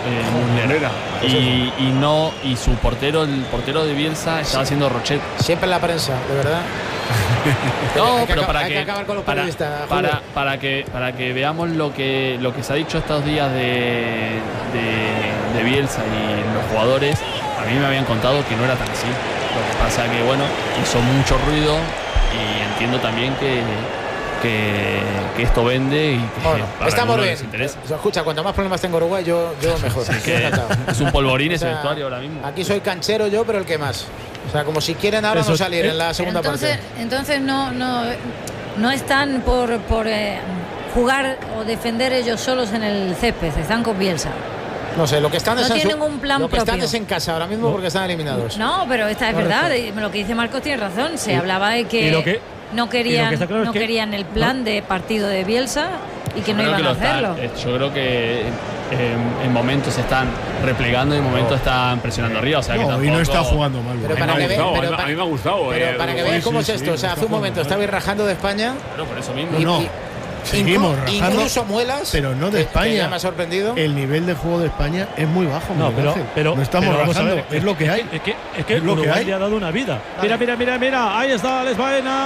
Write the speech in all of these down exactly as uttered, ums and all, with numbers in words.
eh, Muslera. Y, y no y su portero, el portero de Bielsa, estaba haciendo Rochet. Siempre en la prensa, de verdad. No, hay pero que, para hay que, que acabar con los para, periodistas, para, para que para que veamos lo que lo que se ha dicho estos días de, de, de Bielsa y los jugadores. A mí me habían contado que no era tan así. Lo que pasa que bueno, hizo mucho ruido y entiendo también que Que, que esto vende y que bueno, para estamos bien. les interesa. Escucha, cuanto más problemas tengo Uruguay, yo, yo mejor. Sí, que es un polvorín, o sea, ese vestuario ahora mismo. Aquí soy canchero yo, pero el que más. O sea, como si quieren ahora Eso, no salir eh, en la segunda entonces, parte. Entonces no, no, no están por, por eh, jugar o defender ellos solos en el césped, están con Bielsa. No sé, lo que están no es en tienen su, un plan lo que propio. están es en casa ahora mismo porque están eliminados. No, pero esta es Correcto. verdad. Lo que dice Marcos tiene razón. Se y, hablaba de que, que no querían, que claro no es que, querían el plan ¿no? de partido de Bielsa y que yo no iban que a hacerlo. Está, yo creo que en, en momentos se están replegando y en momentos no. están presionando arriba. O sea, no, que tampoco... y no está jugando mal. Pero para a, mí que gustado, ve, pero a mí me ha gustado. Pero eh, para que sí, vean cómo sí, es esto. sí, o sea, hace un momento estabais rajando de España. Pero por eso mismo. Y, no. Y, Seguimos Inclu- rajando, incluso Muelas, pero no de que, España. Que ya me ha sorprendido. El nivel de juego de España es muy bajo. No, pero, pero no estamos pero rajando, ver, es lo que hay. Es que, es que es lo Uruguay que hay. le ha dado una vida. Mira, mira, mira, mira. Ahí está Alex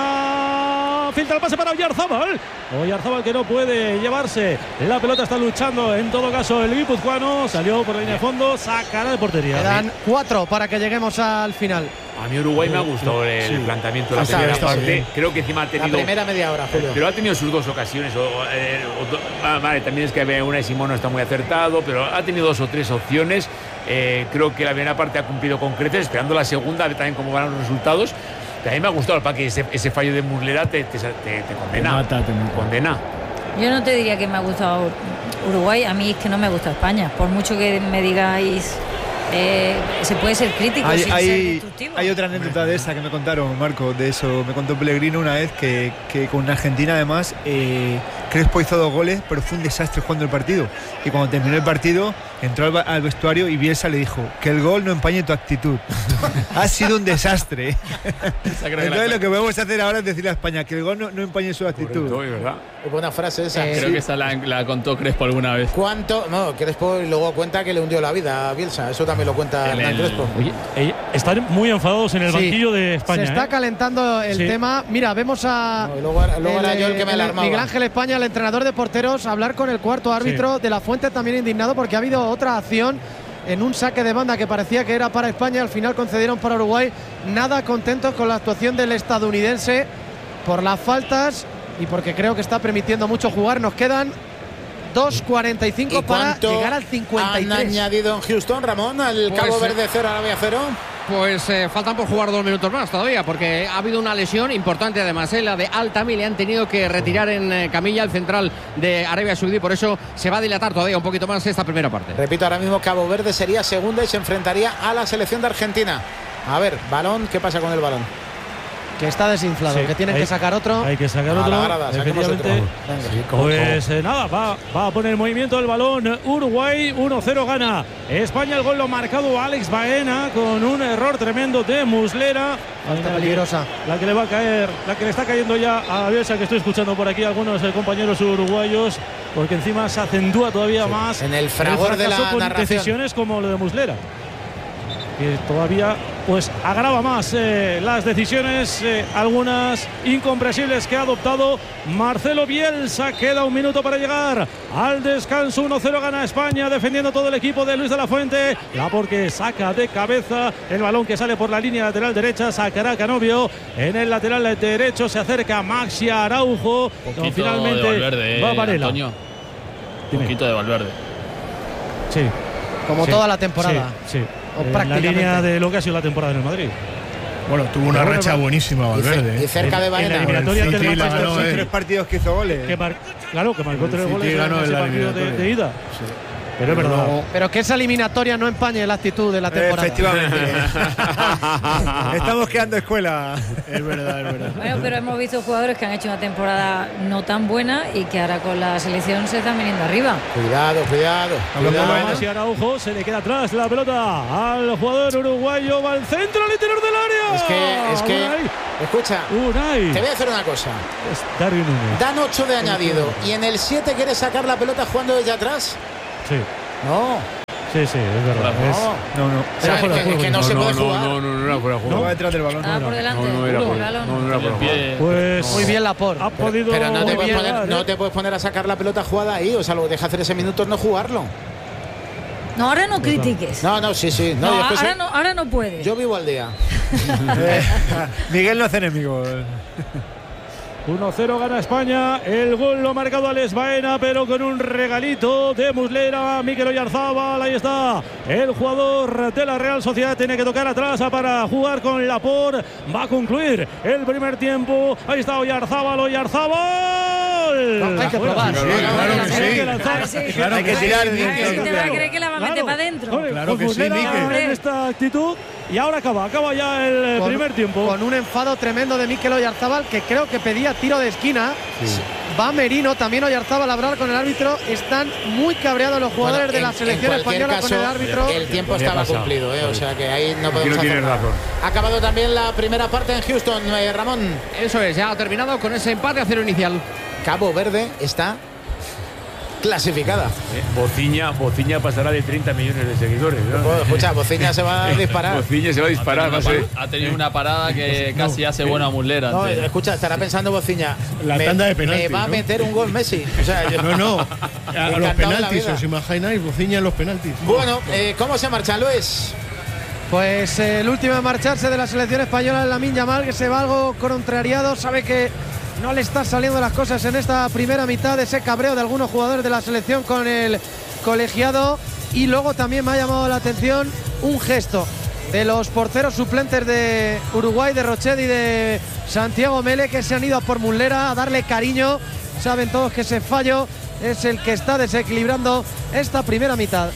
Baena. Filtra el pase para Oyarzábal. Oyarzábal que no puede llevarse. La pelota está luchando. En todo caso, el guipuzcoano salió por la línea de fondo. Sacará de portería. Quedan cuatro para que lleguemos al final. A mí Uruguay me ha gustado el sí. planteamiento de la Hasta primera está, parte. sí. Creo que encima ha tenido. La primera media hora, Julio. Pero ha tenido sus dos ocasiones. O, eh, o, ah, vale, también es que una y Simón no está muy acertado, pero ha tenido dos o tres opciones. Eh, creo que la primera parte ha cumplido con creces, esperando la segunda, a ver también cómo van los resultados. También me ha gustado para que ese, ese fallo de Muslera te, te, te, te condena. Te mata, te mata. condena. Yo no te diría que me ha gustado Uruguay, a mí es que no me gusta España. Por mucho que me digáis. Eh, se puede ser crítico hay, sin hay, ser destructivo. Hay otra anécdota de esa que me contaron, Marco, de eso. Me contó Pellegrino una vez que, que con Argentina, además, eh, Crespo hizo dos goles, pero fue un desastre jugando el partido. Y cuando terminó el partido, entró al, al vestuario y Bielsa le dijo que el gol no empañe tu actitud. Ha sido un desastre. Entonces lo que podemos hacer ahora es decirle a España que el gol no, no empañe su actitud. Correcto, ¿verdad? Es buena frase esa. Eh, Creo sí. que esa la, la contó Crespo alguna vez. ¿Cuánto? No, Crespo luego cuenta que le hundió la vida a Bielsa. Eso también lo cuenta Hernán el... Crespo. Oye, eh, están muy enfadados en el sí. banquillo de España. Se está ¿eh? calentando el sí. tema. Mira, vemos a no, luego, luego el, era yo el que me alarmaba. Miguel Ángel España, el entrenador de porteros, hablar con el cuarto árbitro sí. de la Fuente, también indignado porque ha habido otra acción en un saque de banda que parecía que era para España, al final concedieron para Uruguay. Nada contentos con la actuación del estadounidense por las faltas y porque creo que está permitiendo mucho jugar. Nos quedan dos cuarenta y cinco para llegar al cincuenta y tres. ¿Han añadido en Houston, Ramón, al pues, Cabo Verde cero, Arabia cero? Pues eh, faltan por jugar dos minutos más todavía, porque ha habido una lesión importante además, eh, la de Altami. Le han tenido que retirar en eh, camilla al central de Arabia Saudí, por eso se va a dilatar todavía un poquito más esta primera parte. Repito, ahora mismo Cabo Verde sería segunda y se enfrentaría a la selección de Argentina. A ver, balón, ¿qué pasa con el balón? Que está desinflado, sí, que tienen hay, que sacar otro. Hay que sacar otro. Grada, efectivamente. Venga, sí, pues eh, nada, va, va a poner en movimiento el balón. Uruguay uno cero gana. España, el gol lo ha marcado Alex Baena con un error tremendo de Muslera. Falta peligrosa. La que le va a caer, la que le está cayendo ya a Bielsa, que estoy escuchando por aquí algunos eh, compañeros uruguayos, porque encima se acentúa todavía sí, más en el fragor el de la con narración. Decisiones como lo de Muslera, que todavía pues agrava más eh, las decisiones, eh, algunas incomprensibles que ha adoptado Marcelo Bielsa. Queda un minuto para llegar al descanso. uno cero gana España, defendiendo todo el equipo de Luis de la Fuente. La porque saca de cabeza el balón que sale por la línea lateral derecha. Sacará Canovio en el lateral derecho. Se acerca Maxi Araujo. No, finalmente de Valverde, va Varela. Antonio. Un poquito de Valverde. Sí. Como sí, toda la temporada. Sí, sí. En la línea de lo que ha sido la temporada en el Madrid. Bueno, tuvo una bueno, racha bueno, buenísima Valverde. Y, y cerca de Baena. En la eliminatoria ante el Manchester Manchester City. Tres partidos que hizo goles. Que mar, claro, que marcó tres goles en ganó ese la partido de, de ida. Sí. Pero es verdad. Pero, pero que esa eliminatoria no empañe la actitud de la temporada. Efectivamente. Estamos quedando escuela. Es verdad, es verdad. Bueno, pero hemos visto jugadores que han hecho una temporada no tan buena y que ahora con la selección se están viniendo arriba. Cuidado, cuidado. cuidado. Maxi Araujo, se le queda atrás la pelota al jugador uruguayo. Va al centro, al interior del área. Es que, es que, Unai. escucha, Unai. te voy a hacer una cosa. Es Darwin Núñez. Dan ocho de añadido y en el siete quieres sacar la pelota jugando desde atrás. Sí. No. Sí, sí, es verdad. Es, No, no. O sea, Era fuera es que, de es que no, No, se no, puede no, jugar. no, no, no era fuera de No juego. va detrás del balón. Ah, no, por no. delante. No, no era Por por- balón. no, no era Con el por juego. pie. pues Muy bien Laporte. ha podido. Pero no te, Muy puedes bien, poner, ¿eh? no te puedes poner a sacar la pelota jugada ahí. O sea, lo que deja hacer ese minuto es no jugarlo. No, ahora no critiques. No, no, sí, sí. No, No, yo, es que ahora soy- no, ahora no puedes. yo vivo al día. Eh, Miguel no hace enemigos. uno cero gana España. El gol lo ha marcado Alex Baena, pero con un regalito de Muslera. Mikel Oyarzábal, ahí está. El jugador de la Real Sociedad tiene que tocar atrás para jugar con Laporte. Va a concluir el primer tiempo. Ahí está Oyarzábal, Oyarzábal. No, hay que Bueno, probar. Sí, claro que hay sí. que lanzar. A ver si- Claro, hay que tirar. a ver si te va a creer que la va a meter Claro. para adentro. Joder, Claro con que sí, Muslera Mikel. en esta actitud. Y ahora acaba, acaba ya el Con- primer tiempo. Con un enfado tremendo de Mikel Oyarzábal, que creo que pedía tiro de esquina. Va Merino, también Oyarzábal a hablar con el árbitro. Están muy cabreados los jugadores Bueno, de la en- en selección cualquier española caso, con el árbitro. El tiempo Podía estaba pasar. cumplido, ¿eh? O sea que ahí no Aquí podemos no hacer tienes nada. razón. Ha acabado también la primera parte en Houston, eh, Ramón. Eso es, ya ha terminado con ese empate a cero inicial. Cabo Verde está clasificada. Eh, Bociña, Bociña pasará de treinta millones de seguidores, ¿no? Pues, escucha, Bociña se va a disparar. Bociña se va a disparar, va a ser. Ha tenido una parada que casi hace buena Muslera. No, antes. escucha, estará pensando Bociña. La me, tanda de penaltis, me va a ¿no? meter un gol Messi. O sea, yo- No, no. A, a los Encantado de la penaltis, vida. ¿os imagináis? Bociña en los penaltis. Bueno, eh, ¿cómo se marcha, Luis? Pues eh, el último a marcharse de la selección española es Lamine Yamal, que se va algo contrariado, sabe que no le están saliendo las cosas en esta primera mitad, de ese cabreo de algunos jugadores de la selección con el colegiado. Y luego también me ha llamado la atención un gesto de los porteros suplentes de Uruguay, de Rochet y de Santiago Mele, que se han ido a por Muslera a darle cariño. Saben todos que ese fallo es el que está desequilibrando esta primera mitad.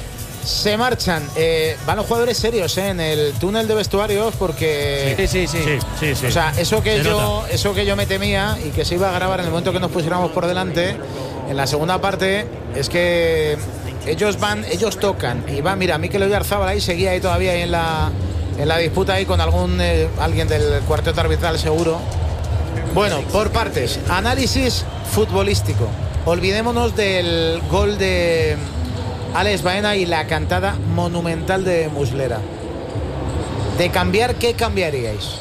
Se marchan. Eh, van los jugadores serios eh, en el túnel de vestuarios porque. Sí, sí, sí. Sí, sí, sí. O sea, eso que, Se yo, nota. eso que yo me temía y que se iba a grabar en el momento que nos pusiéramos por delante, en la segunda parte, es que ellos van, ellos tocan. Y va, mira, Mikel Oyarzábal ahí seguía ahí todavía ahí en la, en la disputa ahí con algún eh, alguien del cuarteto arbitral seguro. Bueno, por partes. Análisis futbolístico. Olvidémonos del gol de Alex Baena y la cantada monumental de Muslera. De cambiar, ¿qué cambiaríais?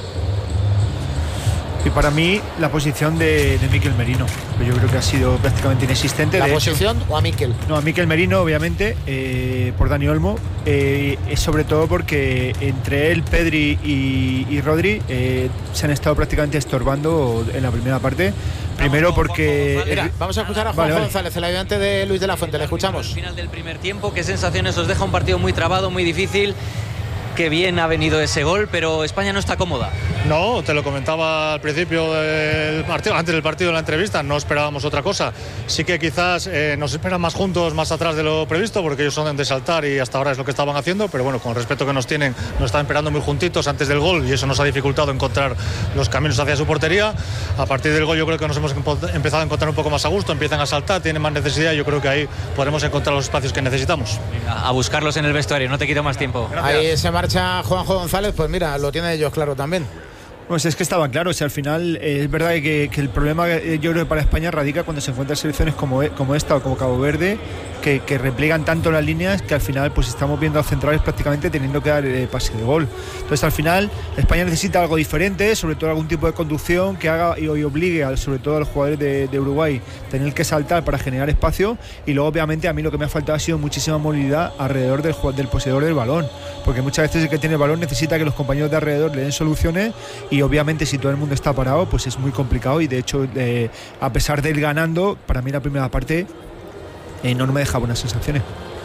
Y para mí, la posición de, de Mikel Merino, que yo creo que ha sido prácticamente inexistente. ¿La de hecho, posición o a Mikel? no, a Mikel Merino, obviamente, eh, por Dani Olmo, eh, es sobre todo porque entre él, Pedri y, y Rodri eh, se han estado prácticamente estorbando en la primera parte. Primero porque. Mira, vamos a escuchar a Juan Vale, vale. González, el ayudante de Luis de la Fuente. Le escuchamos. Al final del primer tiempo, ¿qué sensaciones os deja un partido muy trabado, muy difícil? Qué bien ha venido ese gol, pero España no está cómoda. No, te lo comentaba al principio del partido, antes del partido de la entrevista, no esperábamos otra cosa. Sí que quizás eh, nos esperan más juntos, más atrás de lo previsto, porque ellos son de saltar y hasta ahora es lo que estaban haciendo, pero bueno, con el respeto que nos tienen, nos están esperando muy juntitos antes del gol y eso nos ha dificultado encontrar los caminos hacia su portería. A partir del gol yo creo que nos hemos empezado a encontrar un poco más a gusto, empiezan a saltar, tienen más necesidad y yo creo que ahí podremos encontrar los espacios que necesitamos. A buscarlos en el vestuario, no te quito más tiempo. Ahí se marcha Juanjo González, pues mira, lo tienen ellos claro también. Pues es que estaba claro, o sea, al final eh, es verdad que, que el problema eh, yo creo que para España radica cuando se encuentran selecciones como, como esta o como Cabo Verde que, que repliegan tanto las líneas que al final pues estamos viendo a centrales prácticamente teniendo que dar eh, pase de gol. Entonces al final España necesita algo diferente, sobre todo algún tipo de conducción que haga y, y obligue a, sobre todo a los jugadores de, de Uruguay tener que saltar para generar espacio y luego obviamente a mí lo que me ha faltado ha sido muchísima movilidad alrededor del, del poseedor del balón, porque muchas veces el que tiene el balón necesita que los compañeros de alrededor le den soluciones y obviamente si todo el mundo está parado pues es muy complicado y de hecho eh, a pesar de ir ganando para mí la primera parte eh, no, no me deja buenas sensaciones.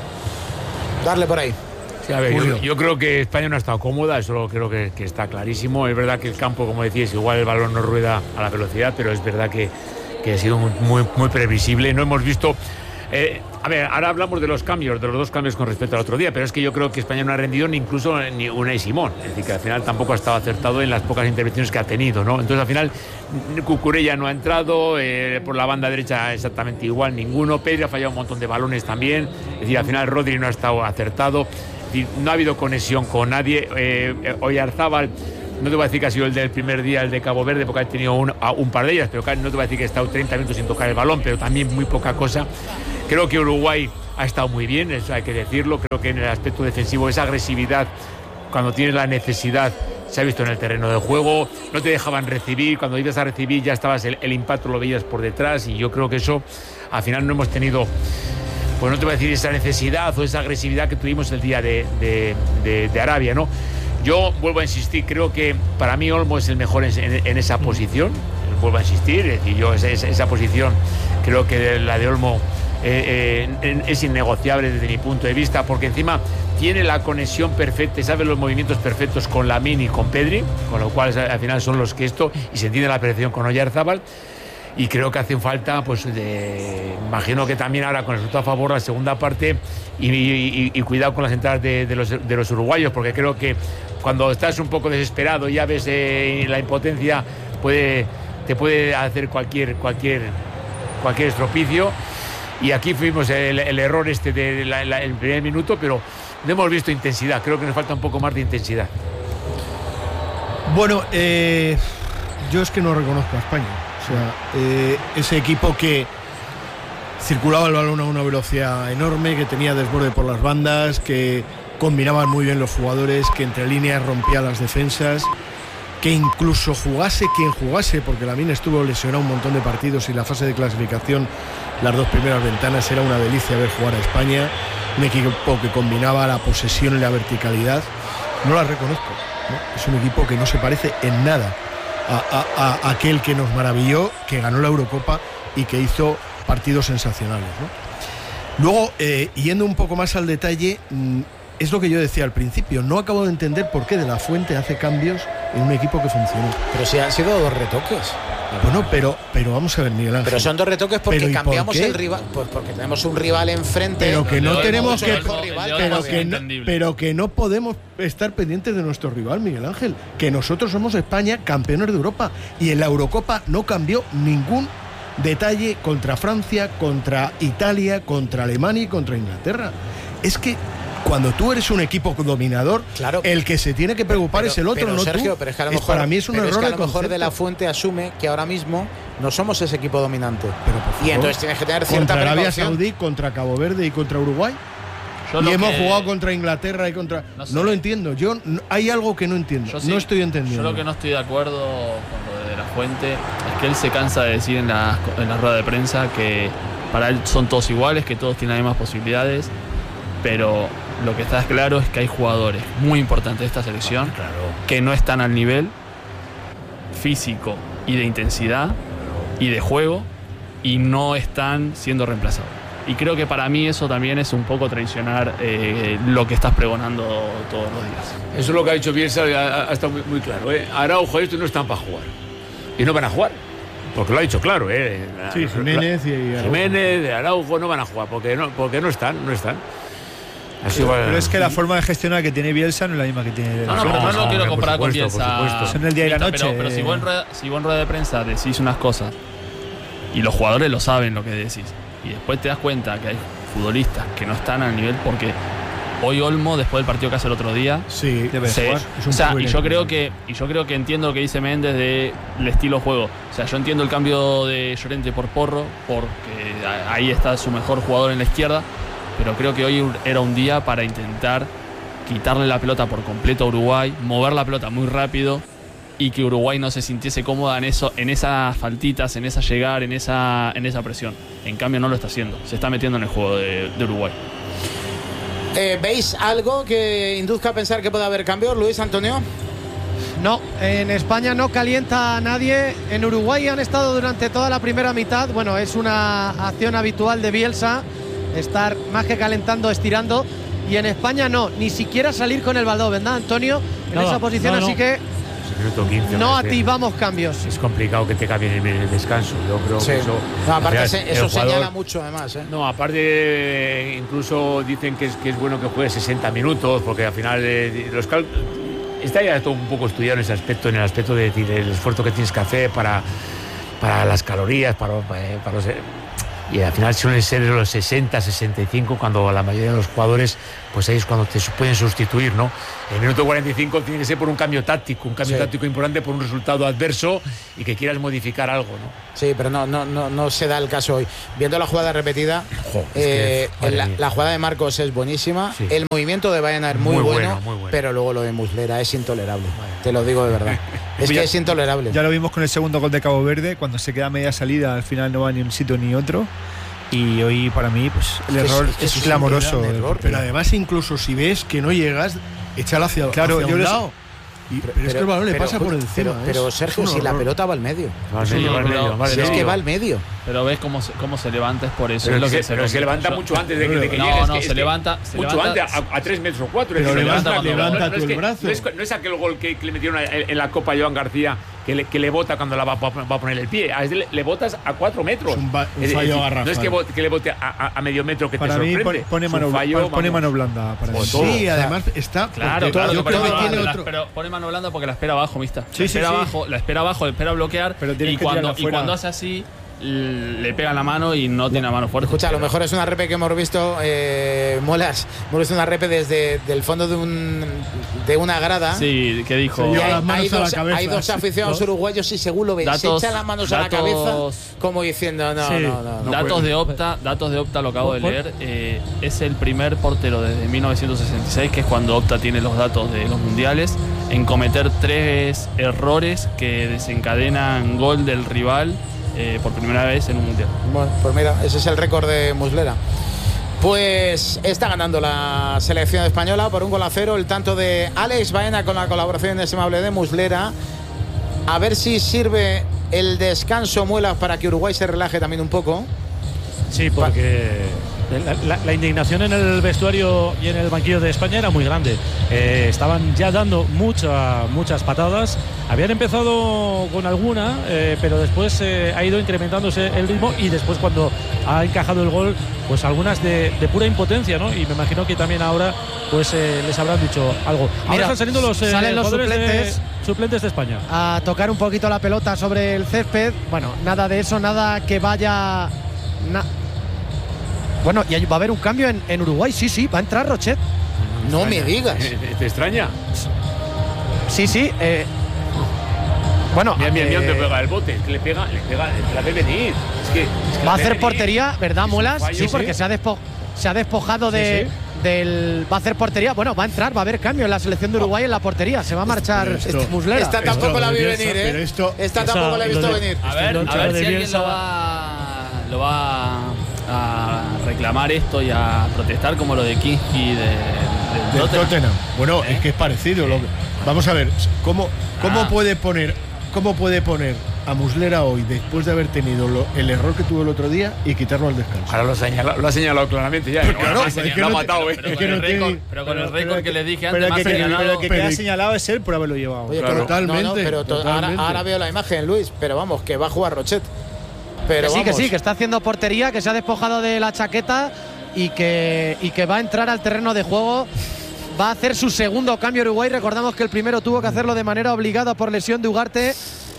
Darle por ahí. Sí, a ver, yo, yo creo que España no ha estado cómoda, eso lo creo que, que está clarísimo. Es verdad que el campo, como decías, igual el balón no rueda a la velocidad, pero es verdad que, que ha sido muy, muy previsible. No hemos visto... Eh, a ver, ahora hablamos de los cambios, de los dos cambios con respecto al otro día, pero es que yo creo que España no ha rendido ni incluso ni Unai Simón, es decir, que al final tampoco ha estado acertado en las pocas intervenciones que ha tenido, ¿no? Entonces al final Cucurella no ha entrado, eh, por la banda derecha exactamente igual, ninguno, Pedri ha fallado un montón de balones también, es decir, al final Rodri no ha estado acertado, es decir, no ha habido conexión con nadie, eh, Oyarzábal. No te voy a decir que ha sido el del primer día, el de Cabo Verde, porque ha tenido un, un par de ellas, pero no te voy a decir que ha estado treinta minutos sin tocar el balón, pero también muy poca cosa. Creo que Uruguay ha estado muy bien, eso hay que decirlo. Creo cierto que en el aspecto defensivo esa agresividad, cuando tienes la necesidad, se ha visto en el terreno de juego. No te dejaban recibir, cuando ibas a recibir ya estabas, el, el impacto lo veías por detrás, y yo creo que eso al final no hemos tenido, pues no te voy a decir esa necesidad o esa agresividad que tuvimos el día de, de, de, de Arabia, ¿no? Yo vuelvo a insistir, creo que para mí Olmo es el mejor en, en, en esa posición, vuelvo a insistir, es decir, yo esa, esa, esa posición creo que la de Olmo eh, eh, es innegociable desde mi punto de vista, porque encima tiene la conexión perfecta, sabe los movimientos perfectos con Lamine y con Pedri, con lo cual al final son los que esto, y se entiende la perfección con Oyarzábal. Y creo que hacen falta, pues, de, imagino que también ahora con el resultado a favor la segunda parte, y, y, y cuidado con las entradas de, de, los, de los uruguayos, porque creo que cuando estás un poco desesperado, ya ves eh, la impotencia, puede, te puede hacer cualquier, cualquier, cualquier estropicio. Y aquí fuimos el, el error este del de de primer minuto, pero no hemos visto intensidad. Creo que nos falta un poco más de intensidad. Bueno, eh, yo es que no reconozco a España. O sea, eh, ese equipo que circulaba el balón a una velocidad enorme, que tenía desborde por las bandas, que combinaban muy bien los jugadores, que entre líneas rompía las defensas, que incluso jugase quien jugase, porque Lamine estuvo lesionado un montón de partidos y la fase de clasificación, las dos primeras ventanas, era una delicia ver jugar a España. Un equipo que combinaba la posesión y la verticalidad. No la reconozco, ¿no? Es un equipo que no se parece en nada A, a, a aquel que nos maravilló, que ganó la Eurocopa y que hizo partidos sensacionales, ¿no? Luego, eh, yendo un poco más al detalle, mmm, es lo que yo decía al principio, no acabo de entender por qué De La Fuente hace cambios en un equipo que funcionó. Pero si han sido dos retoques. Bueno, pero, pero vamos a ver, Miguel Ángel. Pero son dos retoques porque ¿Pero cambiamos por el rival. Pues porque tenemos un rival enfrente. Pero que no, no tenemos que. Rival, pero, que no, pero que no podemos estar pendientes de nuestro rival, Miguel Ángel. Que nosotros somos España, campeones de Europa. Y en la Eurocopa no cambió ningún detalle contra Francia, contra Italia, contra Alemania y contra Inglaterra. Es que cuando tú eres un equipo dominador, claro, el que se tiene que preocupar pero, es el otro, pero, no Sergio, tú. Pero es que a lo es mejor, para mí es un error es que a de lo mejor concepto. De La Fuente asume que ahora mismo no somos ese equipo dominante. Pero por favor, y entonces tienes que tener cierta contra Arabia precaución. Saudí, contra Cabo Verde y contra Uruguay. Yo y hemos que... jugado contra Inglaterra y contra. No, sé. no lo entiendo. Yo no, hay algo que no entiendo. Yo sí, no estoy entendiendo. Yo lo que no estoy de acuerdo con lo de De La Fuente es que él se cansa de decir en la, en la rueda de prensa que para él son todos iguales, que todos tienen las mismas posibilidades, pero lo que está claro es que hay jugadores muy importantes de esta selección claro. que no están al nivel físico y de intensidad y de juego y no están siendo reemplazados. Y creo que para mí eso también es un poco traicionar eh, lo que estás pregonando todos los días. Eso es lo que ha dicho Bielsa, ha, ha estado muy, muy claro. ¿eh? Araujo y estos no están para jugar. Y no van a jugar. Porque lo ha dicho claro. ¿eh? Sí, Jiménez y Araujo. Jiménez, Araujo no van a jugar porque no, porque no están, no están. Así pero, pero es que la forma de gestionar que tiene Bielsa no es la misma que tiene. No, no, pero no, no lo quiero comparar con Bielsa. Son el día y la noche. Pero, pero si, vos en rueda, si vos en rueda de prensa decís unas cosas y los jugadores lo saben lo que decís, y después te das cuenta que hay futbolistas que no están al nivel, porque hoy Olmo, después del partido que hace el otro día, sí, debe se, jugar. O sea, y yo creo que y yo creo que entiendo lo que dice Méndez del estilo juego. O sea, yo entiendo el cambio de Llorente por Porro, porque ahí está su mejor jugador en la izquierda, pero creo que hoy era un día para intentar quitarle la pelota por completo a Uruguay, mover la pelota muy rápido y que Uruguay no se sintiese cómoda en eso, en esas faltitas, en esa llegar, en esa, en esa presión. En cambio no lo está haciendo, se está metiendo en el juego de, de Uruguay. Eh, ¿Veis algo que induzca a pensar que puede haber cambios, Luis Antonio? No, en España no calienta a nadie. En Uruguay han estado durante toda la primera mitad. Bueno, es una acción habitual de Bielsa, estar más que calentando, estirando. Y en España no, ni siquiera salir con el balón, ¿verdad, Antonio? En no, esa posición, no, no. así que quince, no activamos cambios. Es complicado que te cambien en el descanso. Yo creo sí. que eso. No, aparte, o sea, se, eso jugador, señala mucho, además. ¿eh? No, aparte, incluso dicen que es, que es bueno que juegue sesenta minutos, porque al final eh, los cal... está ya todo un poco estudiado en ese aspecto, en el aspecto de, de, del esfuerzo que tienes que hacer para, para las calorías, para, para los. y al final suelen ser los sesenta, sesenta y cinco, cuando la mayoría de los jugadores, pues ahí es cuando te pueden sustituir, ¿no? El minuto cuarenta y cinco tiene que ser por un cambio táctico, un cambio sí. táctico importante por un resultado adverso y que quieras modificar algo, ¿no? Sí, pero no, no, no, no se da el caso hoy. Viendo la jugada repetida, jo, eh, que, la, la jugada de Marcos es buenísima, sí. el movimiento de Baena es muy, muy, bueno, bueno, muy bueno, pero luego lo de Muslera es intolerable, bueno. te lo digo de verdad. Es que es intolerable. Ya lo vimos con el segundo gol de Cabo Verde, cuando se queda a media salida, al final no va ni un sitio ni otro. Y hoy para mí pues el error es, es, es clamoroso. Error, pero además incluso si ves que no llegas, échalo hacia, claro, hacia yo un les... lado. Y, pero, pero es que el balón le pasa por encima. Pero, pero Sergio, si la pelota va al medio. Va al medio, va al medio, va al medio. Si es que va al medio. Pero ves cómo se, cómo se levanta, es por eso. Pero es lo que, que se, pero se levanta mucho antes de que, de que no, llegue. No, es que, se es levanta. Se mucho levanta, antes, a, a tres metros o cuatro. Pero es que levanta, levanta, levanta no, tú no, el brazo. No es, no es aquel gol que, que le metieron en la Copa a Joan García, que le, que le bota cuando la va, va a poner el pie. A le, le botas a cuatro metros. Es un, ba, un fallo es, garrafal. No es que, bote, que le bote a, a, a medio metro que para te mí sorprende. Pone mano, fallo, pone mano blanda. Para mí. Sí, además está. Claro, claro. Yo creo que tiene la, otro. Pero pone mano blanda porque la espera abajo, mista. Sí, la espera sí, abajo, sí. la espera abajo, la espera bloquear. Pero y, cuando, y cuando hace así, le pega la mano y no tiene la mano fuerte. Escucha, a lo mejor es una repe que hemos visto, eh, Muelas, hemos visto una repe desde el fondo de un de una grada. Sí, que dijo. Y hay, hay, dos, hay dos aficionados uruguayos y según lo ves, datos, se echa las manos datos, a la cabeza como diciendo no, sí. no, no, no. Datos puede. de Opta, datos de Opta lo acabo de leer. Eh, es el primer portero desde mil novecientos sesenta y seis, que es cuando Opta tiene los datos de los mundiales, en cometer tres errores que desencadenan gol del rival. Eh, por primera vez en un mundial. Bueno, pues mira, ese es el récord de Muslera. Pues está ganando la selección española por un gol a cero. El tanto de Alex Baena con la colaboración inestimable de Muslera. A ver si sirve el descanso, Muelas, para que Uruguay se relaje también un poco. Sí, porque la, la, la indignación en el vestuario y en el banquillo de España era muy grande. Eh, estaban ya dando mucha, muchas patadas. Habían empezado con alguna, eh, pero después eh, ha ido incrementándose el ritmo y después cuando ha encajado el gol, pues algunas de, de pura impotencia, ¿no? Y me imagino que también ahora pues eh, les habrán dicho algo. Ahora Mira, están saliendo los, eh, salen los suplentes, de, suplentes de España a tocar un poquito la pelota sobre el césped. Bueno, nada de eso, nada que vaya... Na bueno, y va a haber un cambio en, en Uruguay, sí, sí, va a entrar Rochet. No me digas. ¿Te extraña? Sí, sí. Eh, bueno, mira, mira, mira, eh, te pega el bote, es que le pega, le pega, la ve venir. Es que, es que va a hacer portería, ¿verdad, Muelas? Sí, sí, porque sí. Se, ha despo se ha despojado de, sí, sí. del. Va a hacer portería. Bueno, va a entrar, va a haber cambio en la selección de Uruguay en la portería. Se va a marchar esto, Muslera. Esta tampoco la vi venir, ¿eh? Pero esto, esta tampoco la he visto venir. A ver, a ver si alguien lo va, lo va a reclamar esto y a protestar como lo de Kinski de, de, de Tottenham. Bueno, ¿eh? Es que es parecido. Lo que, vamos a ver, ¿cómo, cómo ah. puede poner, cómo puede poner a Muslera hoy, después de haber tenido lo, el error que tuvo el otro día, y quitarlo al descanso? Ahora lo ha señalado, lo ha señalado claramente ya. Pero claro, es que lo ha matado, ¿eh? Pero con el récord, pero con el récord que les dije antes, pero más que, señalado. Pero que queda señalado es él por haberlo llevado. Oye, claro, pero, totalmente. No, no, pero to totalmente. Ahora, ahora veo la imagen, Luis, pero vamos, que va a jugar Rochet. Pero que sí, vamos. que sí, que está haciendo portería, que se ha despojado de la chaqueta y que, y que va a entrar al terreno de juego. Va a hacer su segundo cambio Uruguay. Recordamos que el primero tuvo que hacerlo de manera obligada por lesión de Ugarte.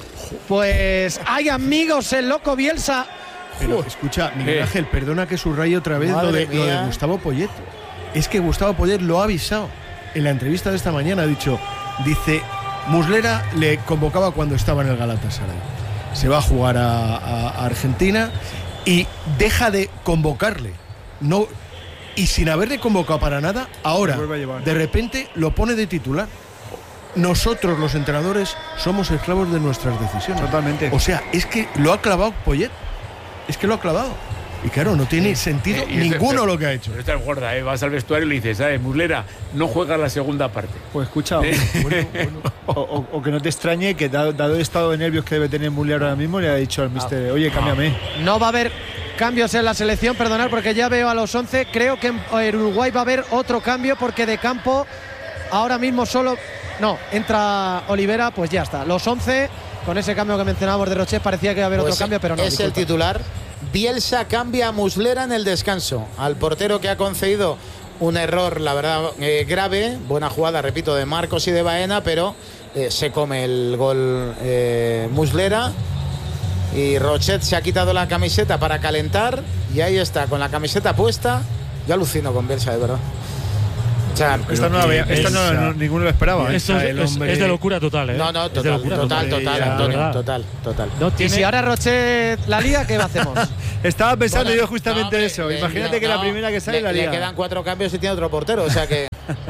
Pues hay amigos, el loco Bielsa. Pero escucha, Miguel Ángel, perdona que subraye otra vez lo de, lo de Gustavo Poyet. Es que Gustavo Poyet lo ha avisado en la entrevista de esta mañana. Ha dicho, dice, Muslera le convocaba cuando estaba en el Galatasaray. Se va a jugar a, a, a Argentina y deja de convocarle. No, y sin haberle convocado para nada, ahora de repente lo pone de titular. Nosotros los entrenadores somos esclavos de nuestras decisiones. Totalmente. O sea, es que lo ha clavado Poyet. Es que lo ha clavado. Y claro, no tiene sentido eh, ninguno este, lo que ha hecho. Pero esta es gorda, ¿eh? Vas al vestuario y le dices, ¿sabes? Muslera, no juegas la segunda parte. Pues escucha, ¿eh? bueno, bueno. O, o, o que no te extrañe que dado, dado el estado de nervios que debe tener Muslera ahora mismo, le ha dicho al mister, oye, cámbiame. No va a haber cambios en la selección, perdonad, porque ya veo a los once. Creo que en Uruguay va a haber otro cambio, porque de campo ahora mismo solo... No, entra Olivera, pues ya está. Los once, con ese cambio que mencionábamos de Rochet, parecía que iba a haber pues otro cambio, pero no. Es disculpa. El titular. Bielsa cambia a Muslera en el descanso. Al portero que ha concedido un error, la verdad, eh, grave. Buena jugada, repito, de Marcos y de Baena, pero eh, se come el gol eh, Muslera. Y Rochet se ha quitado la camiseta para calentar. y ahí está, con la camiseta puesta. Yo alucino con Bielsa, de verdad. O sea, esta no la veía, esta no, no, ninguno lo esperaba. Esto es, es, es de locura total, ¿eh? No, no, total, locura, total, total, total, Antonio, total, total. No tiene... Y si ahora Rochet la liga, ¿qué hacemos? Estaba pensando bueno, yo justamente no, eso. le, Imagínate le, que no, la primera que sale le, la liga. Le quedan cuatro cambios y tiene otro portero, o sea que.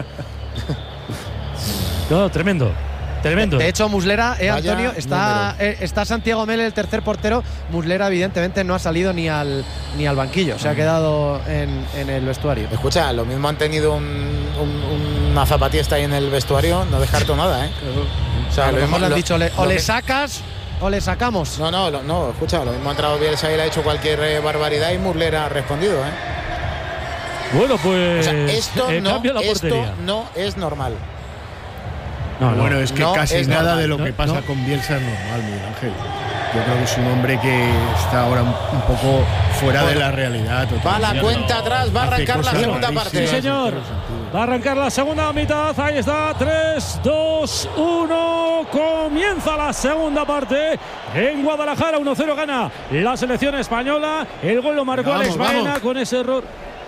No, tremendo. Tremendo. De hecho, Muslera, eh, Vaya Antonio, está, eh, está Santiago Mel, el tercer portero. Muslera, evidentemente, no ha salido ni al ni al banquillo. Se ha quedado en, en el vestuario. Escucha, lo mismo han tenido un, un, una zapatista ahí en el vestuario, no descarto nada, ¿eh? O sea, a lo, lo mismo le han lo, dicho, le, o le que... sacas o le sacamos. No, no, lo, no, escucha, lo mismo ha entrado Bielsa y le ha hecho cualquier eh, barbaridad y Muslera ha respondido, ¿eh? Bueno, pues. O sea, esto, eh, no, la esto no es normal. No, no, bueno, es que no casi es nada normal. de lo que no, pasa no. con Bielsa es normal, Miguel Ángel. Yo creo que es un hombre que está ahora un, un poco fuera bueno, de la realidad. Va la cuenta no, atrás, va a arrancar la segunda parte. Sí, señor. Va a arrancar la segunda mitad. Ahí está. tres, dos, uno. Comienza la segunda parte. En Guadalajara, uno cero gana la selección española. El gol lo marcó Alex Baena con ese error.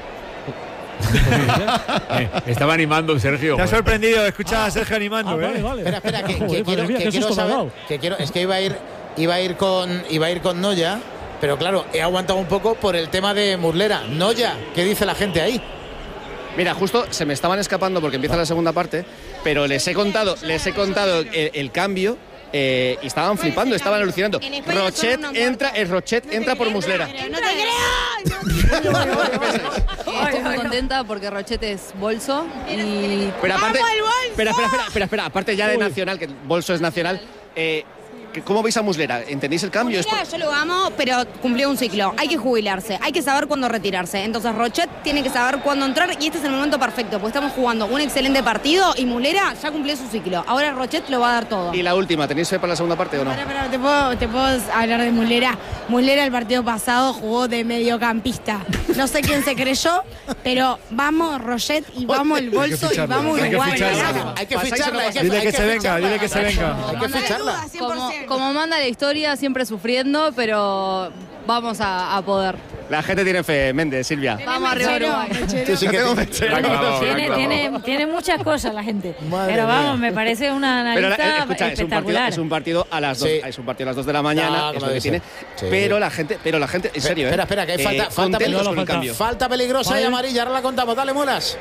eh, estaba animando Sergio. Te ha sorprendido, escucha a Sergio animando, ah, ¿eh? Vale, vale. Espera, espera, que, que Joder, quiero, mía, que que quiero saber, que quiero, es que iba a ir, iba a ir con, iba a ir con Noya, pero claro, he aguantado un poco por el tema de Muslera. Noya, ¿qué dice la gente ahí? Mira, justo se me estaban escapando porque empieza la segunda parte, pero les he contado, les he contado el, el cambio. Eh, y estaban flipando, estaban alucinando. Rochet entra, el Rochet entra por Muslera. No te creo. Estoy muy contenta porque Rochet es bolso y. Pero aparte, espera, espera, espera, espera, espera, aparte ya de nacional, que bolso es nacional. Eh, ¿Cómo veis a Muslera? ¿Entendéis el cambio? Muslera, yo lo amo, pero cumplió un ciclo. Hay que jubilarse, hay que saber cuándo retirarse. Entonces Rochet tiene que saber cuándo entrar y este es el momento perfecto, porque estamos jugando un excelente partido y Muslera ya cumplió su ciclo. Ahora Rochet lo va a dar todo. Y la última, ¿tenéis fe para la segunda parte o no? Pero, pero, ¿te, puedo, ¿Te puedo hablar de Muslera? Muslera el partido pasado jugó de mediocampista. No sé quién se creyó, pero vamos Rochet y vamos el bolso y vamos Uruguay. Hay que ficharla. Dile que se venga, dile que se venga. Hay que ficharla. Como, como manda la historia, siempre sufriendo, pero vamos a, a poder. La gente tiene fe, Méndez, Silvia. Vamos arriba, Uruguay. Sí, sí que tiene, tiene, tiene muchas cosas la gente. Madre pero vamos, mía. me parece una analista pero, eh, escucha, espectacular. Es un, partido, es un partido a las dos, sí. es un partido a las dos de la mañana, no, es lo que dice. tiene. Sí. Pero la gente, pero la gente, en serio, espera, eh, espera, que hay eh, falta, falta, contentos con el falta, cambio. falta peligrosa vale. y amarilla. Ahora la contamos. Dale, Mulas.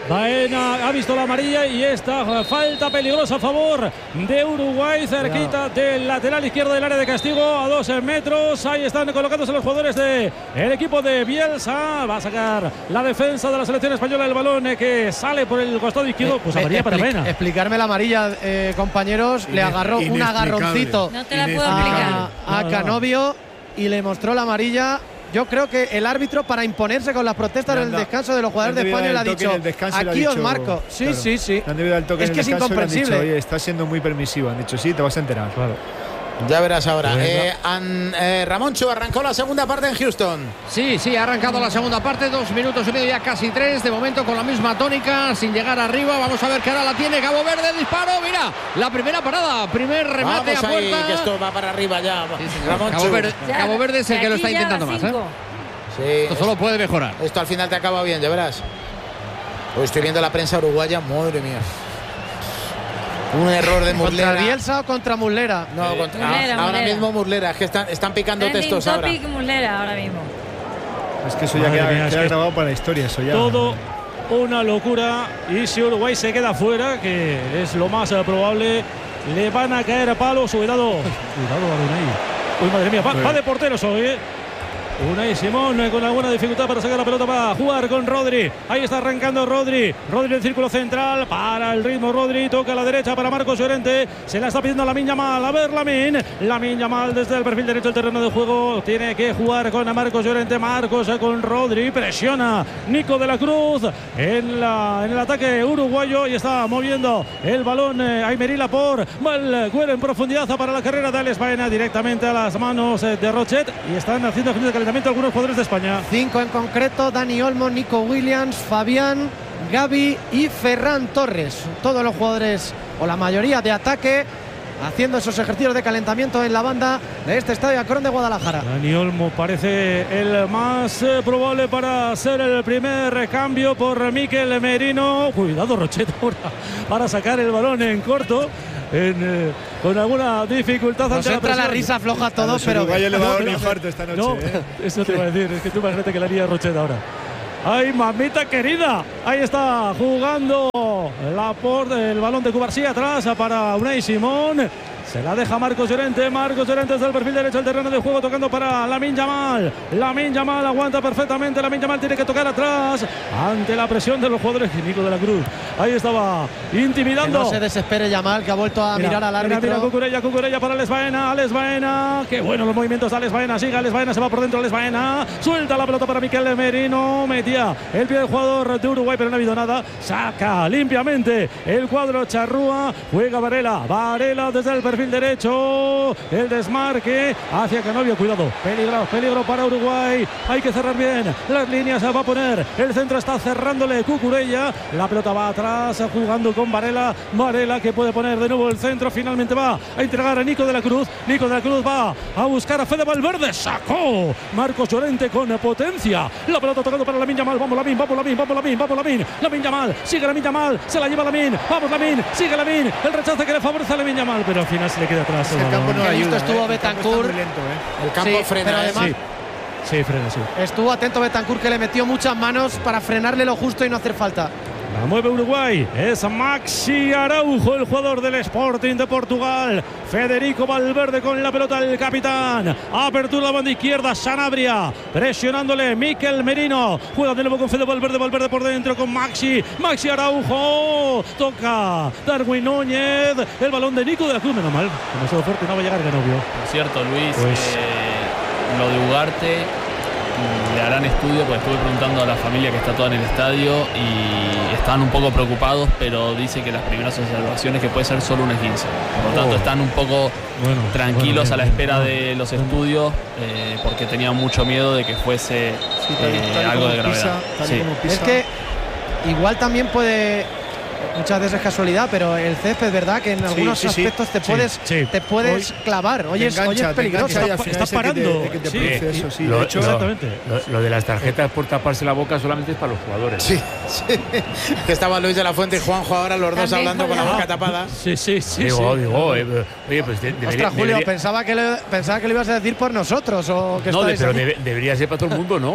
Baena ha visto la amarilla y esta falta peligrosa a favor de Uruguay, cerquita del lateral izquierdo del área de castigo, a dos metros. Ahí están colocándose los jugadores del equipo de Bielsa. Va a sacar la defensa de la selección española el balón que sale por el costado izquierdo. Pues amarilla eh, para expli Baena. Explicarme la amarilla, eh, compañeros. Le agarró un agarroncito no te la puedo explicar. a, a Canovio y le mostró la amarilla. Yo creo que el árbitro, para imponerse con las protestas en el descanso de los jugadores de España, le ha dicho: aquí os marco. Sí, claro, sí, sí. Han debido al toque es en que el es descanso incomprensible. Y han dicho, oye, está siendo muy permisivo. Han dicho, sí, te vas a enterar. Claro. Ya verás ahora. Eh, an, eh, Ramoncho arrancó la segunda parte en Houston. Sí, sí, ha arrancado la segunda parte, dos minutos y medio, ya casi tres, de momento con la misma tónica, sin llegar arriba. Vamos a ver que ahora la tiene Cabo Verde, disparo, mira, la primera parada, primer remate Vamos a puerta. Ahí, que esto va para arriba ya. Sí, Ramoncho. Cabo Verde, Cabo Verde es el que lo está intentando más, ¿eh? Sí, esto solo puede mejorar. Esto al final te acaba bien, ya verás. Hoy estoy viendo la prensa uruguaya, madre mía. Un error de Muslera. ¿Contra Bielsa o contra Muslera? No, contra, Muslera, ahora Muslera. mismo Muslera, es que están, están picando Trending textos ahora. topic Muslera ahora mismo. Es que eso ya Madre queda, mía, es queda que grabado para la historia, eso ya. Todo una locura. Y si Uruguay se queda fuera, que es lo más eh, probable, le van a caer palos. Cuidado. Cuidado, Unai. Uy, madre mía, va, va de porteros hoy, ¿eh? Unai Simón eh, con alguna dificultad para sacar la pelota para jugar con Rodri. Ahí está arrancando Rodri. Rodri en círculo central. Para el ritmo Rodri. Toca a la derecha para Marcos Llorente. Se la está pidiendo Lamine Yamal. A ver Lamine. Lamine Yamal desde el perfil derecho del terreno de juego. Tiene que jugar con Marcos Llorente. Marcos eh, con Rodri. Presiona Nico de la Cruz en, la, en el ataque uruguayo. Y está moviendo el balón eh, Aymeri Laporte. Valcuero en profundidad para la carrera de Alex Baena. Directamente a las manos eh, de Rochet. Y están haciendo ejercicio de calentamiento algunos jugadores de España. Cinco en concreto: Dani Olmo, Nico Williams, Fabián, Gaby y Ferran Torres. Todos los jugadores, o la mayoría de ataque, haciendo esos ejercicios de calentamiento en la banda de este Estadio Akron de Guadalajara. Dani Olmo parece el más eh, probable para ser el primer cambio por Mikel Merino. Cuidado, Rochet ahora para sacar el balón en corto. En, eh, con alguna dificultad. Nos ante entra la, la risa floja a todos, pero Uruguay le va a dar un no, infarto esta noche. No, ¿eh? eso te iba a decir. Es que tú imagínate que la haría Rochet ahora. ¡Ay, mamita querida! Ahí está jugando la por, el balón de Cubarsí atrás para Unai Simón. Se la deja Marcos Llorente. Marcos Llorente desde el perfil derecho del terreno de juego, tocando para Lamine Yamal. Lamine Yamal aguanta perfectamente. Lamine Yamal tiene que tocar atrás ante la presión de los jugadores. Nico de la Cruz ahí estaba intimidando. Que no se desespere Yamal, que ha vuelto a Mira, mirar al árbitro. Mira, mira, Cucurella, Cucurella para Alex Baena. Alex Baena. Qué bueno los movimientos de Alex Baena. Sigue Alex Baena, se va por dentro Alex Baena. Suelta la pelota para Mikel Merino. Metía el pie del jugador de Uruguay, pero no ha habido nada. Saca limpiamente el cuadro charrúa. Juega Varela. Varela desde el perfil derecho, el desmarque hacia Canovio, cuidado, peligro, peligro para Uruguay, hay que cerrar bien las líneas, se va a poner, el centro está cerrándole Cucurella, la pelota va atrás, jugando con Varela, Varela que puede poner de nuevo el centro, finalmente va a entregar a Nico de la Cruz, Nico de la Cruz va a buscar a Fede Valverde, sacó Marcos Llorente con potencia, la pelota tocando para Lamine Yamal, vamos Lamine, vamos Lamine, vamos Lamine, vamos Lamine, Lamine Yamal, sigue Lamine Yamal, se la lleva Lamine, vamos Lamine, sigue Lamine, el rechazo que le favorece a Lamine Yamal, pero al final se le queda atrás. El campo no ayuda. Estuvo ¿eh? Betancourt. El, lento, ¿eh? el campo sí, frena. Pero además, sí. sí, frena, sí. Estuvo atento Betancourt, que le metió muchas manos para frenarle lo justo y no hacer falta. La mueve Uruguay, es Maxi Araujo, el jugador del Sporting de Portugal. Federico Valverde con la pelota, el capitán. Apertura la banda izquierda, Sanabria presionándole, Mikel Merino. Juega de nuevo con Fede Valverde, Valverde por dentro con Maxi. Maxi Araujo, toca Darwin Núñez. El balón de Nico de la Cruz, menos mal. Demasiado fuerte, no va a llegar Canovio. Por cierto, Luis, Pues- eh, lo de Ugarte le harán estudio, porque estuve preguntando a la familia que está toda en el estadio y están un poco preocupados, pero dice que las primeras observaciones que puede ser solo un esguince. Por lo tanto, Oh. están un poco Bueno, tranquilos bueno, a la bien, espera bien. de los estudios, eh, porque tenían mucho miedo de que fuese Sí, tal y- eh, tal y algo como de gravedad. pisa, tal y Sí. como pisa. Es que igual también puede, muchas veces es casualidad, pero el césped, ¿verdad? Que en algunos sí, sí. aspectos te Sí, puedes, sí. te puedes clavar. Oye, Te es, engancha, oye, es te peligroso. engancha y al Está- final está es el que te- parando. el que te Sí. produce eso, sí. Lo- De hecho, lo- Exactamente. Lo, lo de las tarjetas por taparse la boca solamente es para los jugadores. Sí, sí. Que estaba Luis de la Fuente y Juanjo ahora los dos También hablando con la juega. boca tapada. Sí, sí, sí. digo, sí. digo, eh, oye, pues de- debería, Ostras, Julio, debería- pensaba que, le, pensaba que lo ibas a decir por nosotros o que no, de- estáis pero aquí. debe- debería ser para todo el mundo, ¿no?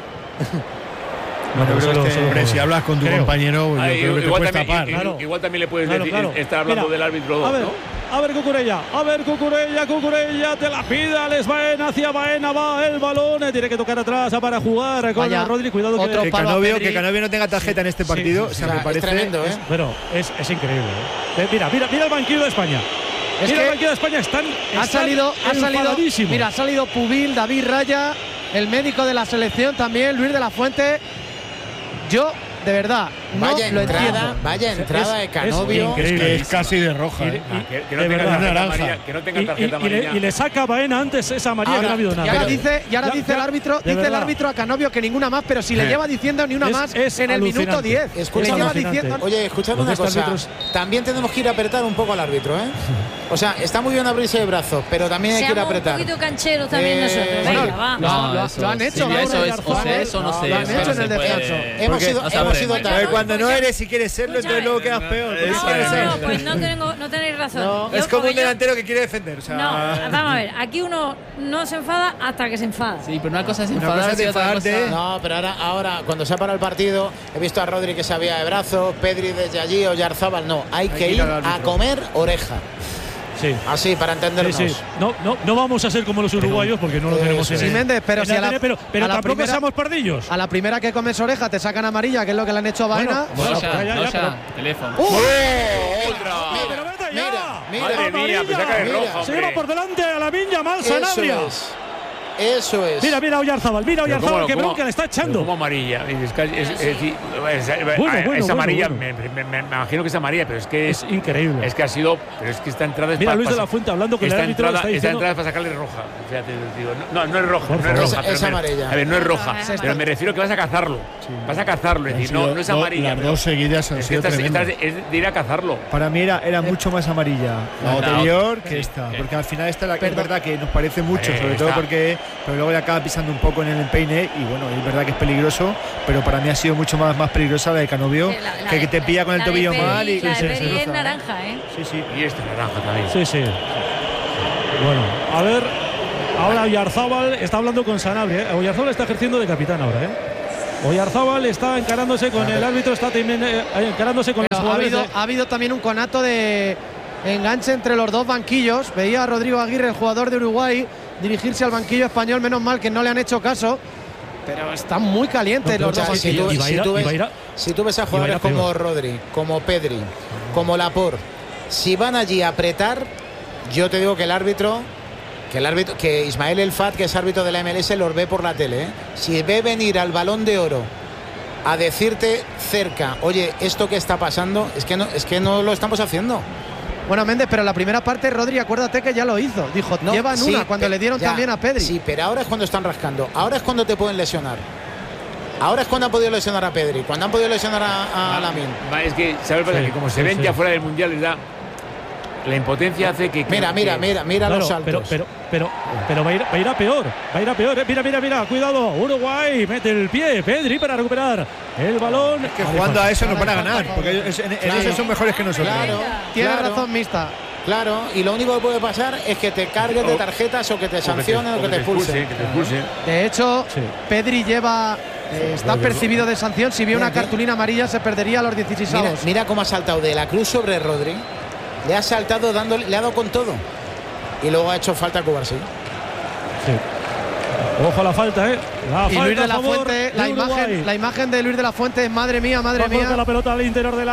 No, pero Yo creo solo- que este- solo- Hombre, si hablas con tu creo. compañero, yo Ah, creo que te igual, puedes también, tapar. i- i- claro. igual también le puedes Claro, decir, claro. estar hablando Mira, del árbitro, a ver, ¿no? a ver Cucurella, a ver Cucurella, Cucurella, te la pide Alex Baena, hacia Baena va el balón, eh, tiene que tocar atrás para jugar con Vaya, Rodri, cuidado que otro que palo a Canovio, Pedri. que Canovio no tenga tarjeta en este partido, sí, o sea, O sea, me parece es tremendo, ¿eh? Bueno, es, es increíble. ¿eh? Eh, Mira, mira, mira el banquillo de España. Es mira que que el banquillo de España, están, Ha están salido, ha salido, enfadadísimos. mira, ha salido Pubil, David Raya, el médico de la selección también, Luis de la Fuente. Yo, de verdad, no Vaya lo entrada, entiendo. vaya entrada de es Canovio. increíble. Que es casi de roja. Y- ¿eh? Ah, que, que no de tenga verdad, tarjeta naranja. amarilla, que no tenga Y, y- tarjeta y le, amarilla. y le saca Baena antes esa amarilla que no ha habido Y nada. ahora Pero- dice, y ahora ya- dice ya, el árbitro, de dice el verdad. árbitro a Canovio que ninguna más, pero si le Sí. lleva diciendo ni una Es- más es en el minuto alucinante. diez. Escucha, Le lleva alucinante. diciendo. Oye, escuchadme ¿Dónde una está el cosa. árbitro? También tenemos que ir a apretar un poco al árbitro, ¿eh? O sea, está muy bien abrirse de brazos, pero también hay que ir a Seamos un apretar. poquito cancheros también Eh, nosotros. bueno, Venga, va. No, lo- eso- lo han hecho, sí, Laura eso es, Yarzón, o sea, ¿eh? eso no No, sé. lo han eso hecho no en el se puede- descanso. Hemos Porque- sido, no se hemos puede. sido Porque tan. Porque cuando no Escúchame. eres, si quieres serlo, entonces luego quedas peor. No, Eso puede no, ser. no, pues no, tengo, no tenéis razón. Yo, Es como porque un yo- delantero que quiere defender. O sea, No, vamos a ver, aquí uno no se enfada hasta que se enfada. Sí, pero una cosa es Una cosa enfadarse es y otra enfadarte. cosa... No, pero ahora, ahora, cuando se ha parado el partido, he visto a Rodri que se había de brazo, Pedri desde allí, Oyarzábal. No, hay, que que ir ir al a árbitro. comer oreja. Sí. Así, para Sí, entendernos. sí. No, no, no vamos a ser como los uruguayos porque no lo Eh, tenemos sí. en Sí, Méndez, pero en si a la- A D N, pero, pero a la tampoco primera- seamos pardillos. A la primera que comes oreja te sacan amarilla, que es lo que le han hecho a Bueno, Baena. bueno, No, ya, ya, ya, no, ya, ya, pero- teléfono. ¡Uh! Pero vete ya. Mira, mira. Madre mía, pues saca de Amarilla. roja, Mira. hombre. Se lleva por delante a la Viña Mal Eso Sanabria. es. Eso es. Mira, mira Oyarzábal, mira Oyarzábal, que bronca le está echando. Como amarilla. Es, es, es, es, es, bueno, es bueno, amarilla, bueno, me, me, me, me imagino que es amarilla, pero es que es, es increíble. Es que ha sido, pero es que esta entrada es mira, para, Luis de la para, Fuente hablando con el árbitro. Entrada, está esta diciendo, entrada es para sacarle roja. Fíjate, digo, no, no es roja, Por no es favor. roja. Es, pero es me, amarilla. a ver, no es roja, No, pero me refiero que vas a cazarlo. Sí. Vas a cazarlo, es decir, no, no es amarilla. Las dos seguidas han es sido que esta, tremendas. esta es de ir a cazarlo. Para mí era, era mucho más amarilla la No, anterior no, que sí, esta, sí. porque al final esta la, es Perdón. verdad que nos parece mucho, Eh, sobre todo está. porque pero luego le acaba pisando un poco en el empeine y bueno, es verdad que es peligroso, pero para mí ha sido mucho más, más peligrosa la de Canovio, La- la que, de- que te pilla con el la de tobillo Peri- mal y la de sí, sí, Peri sí, es sí. naranja, ¿eh? Sí, sí. Y este naranja también. Sí, sí. Bueno, a ver. Ahora Oyarzábal está hablando con Sanabria. ¿eh? Oyarzábal está ejerciendo de capitán ahora, ¿eh? Oyarzábal está encarándose con el árbitro, está también eh, encarándose con Pero los ha jugadores. habido, de- ha habido también un conato de enganche entre los dos banquillos. Veía a Rodrigo Aguirre, el jugador de Uruguay, dirigirse al banquillo español. Menos mal que no le han hecho caso. Pero están muy calientes No, los pero dos si, tú, banquillos. si Ibaira- tú ves, Ibaira- si tú ves a Ibaira jugadores como peor. Rodri, como Pedri, como Laporte, si van allí a apretar, yo te digo que el árbitro, que el árbitro, que Ismael El Fat, que es árbitro de la M L S, los ve por la tele. ¿eh? Si ve venir al Balón de Oro a decirte cerca, oye, esto que está pasando, es que no, es que no lo estamos haciendo. Bueno, Méndez, pero la primera parte, Rodri, acuérdate que ya lo hizo. Dijo, No, llevan sí, una cuando pe- le dieron ya, también a Pedri. Sí, pero ahora es cuando están rascando. Ahora es cuando te pueden lesionar. Ahora es cuando han podido lesionar a Pedri. Cuando han podido lesionar a, a Lamine. Va, es que, ¿sabes lo que pasa? Sí, Que como se sí, ven sí. ya fuera del mundial, les da. La impotencia hace que. que- Mira, mira, que- mira, mira Claro, los saltos. pero, pero, pero, pero va, a ir, va a ir a peor. Va a ir a peor. eh. Mira, mira, mira. Cuidado. Uruguay mete el pie. Pedri para recuperar el balón. Que jugando a eso nos van a ganar, porque ellos, en, en Claro. eso son mejores que nosotros. Claro, Tiene claro, razón, Mista. Claro, y lo único que puede pasar es que te cargues de tarjetas o que te sancionen o que te expulsen. Que te expulsen. De hecho, Sí. Pedri lleva. eh, está percibido de sanción. Si vio una Bien, bien. cartulina amarilla, se perdería a los dieciséis Mira, avos. mira cómo ha saltado de la cruz sobre Rodri. Le ha saltado dándole, le ha dado con todo. Y luego ha hecho falta Cubarsí. Sí. Ojo a la falta, ¿eh? La Y falta Luis de a la favor Fuente, la de Uruguay. imagen, la imagen de Luis de la Fuente, madre mía, madre Va a colocar mía. la pelota al interior del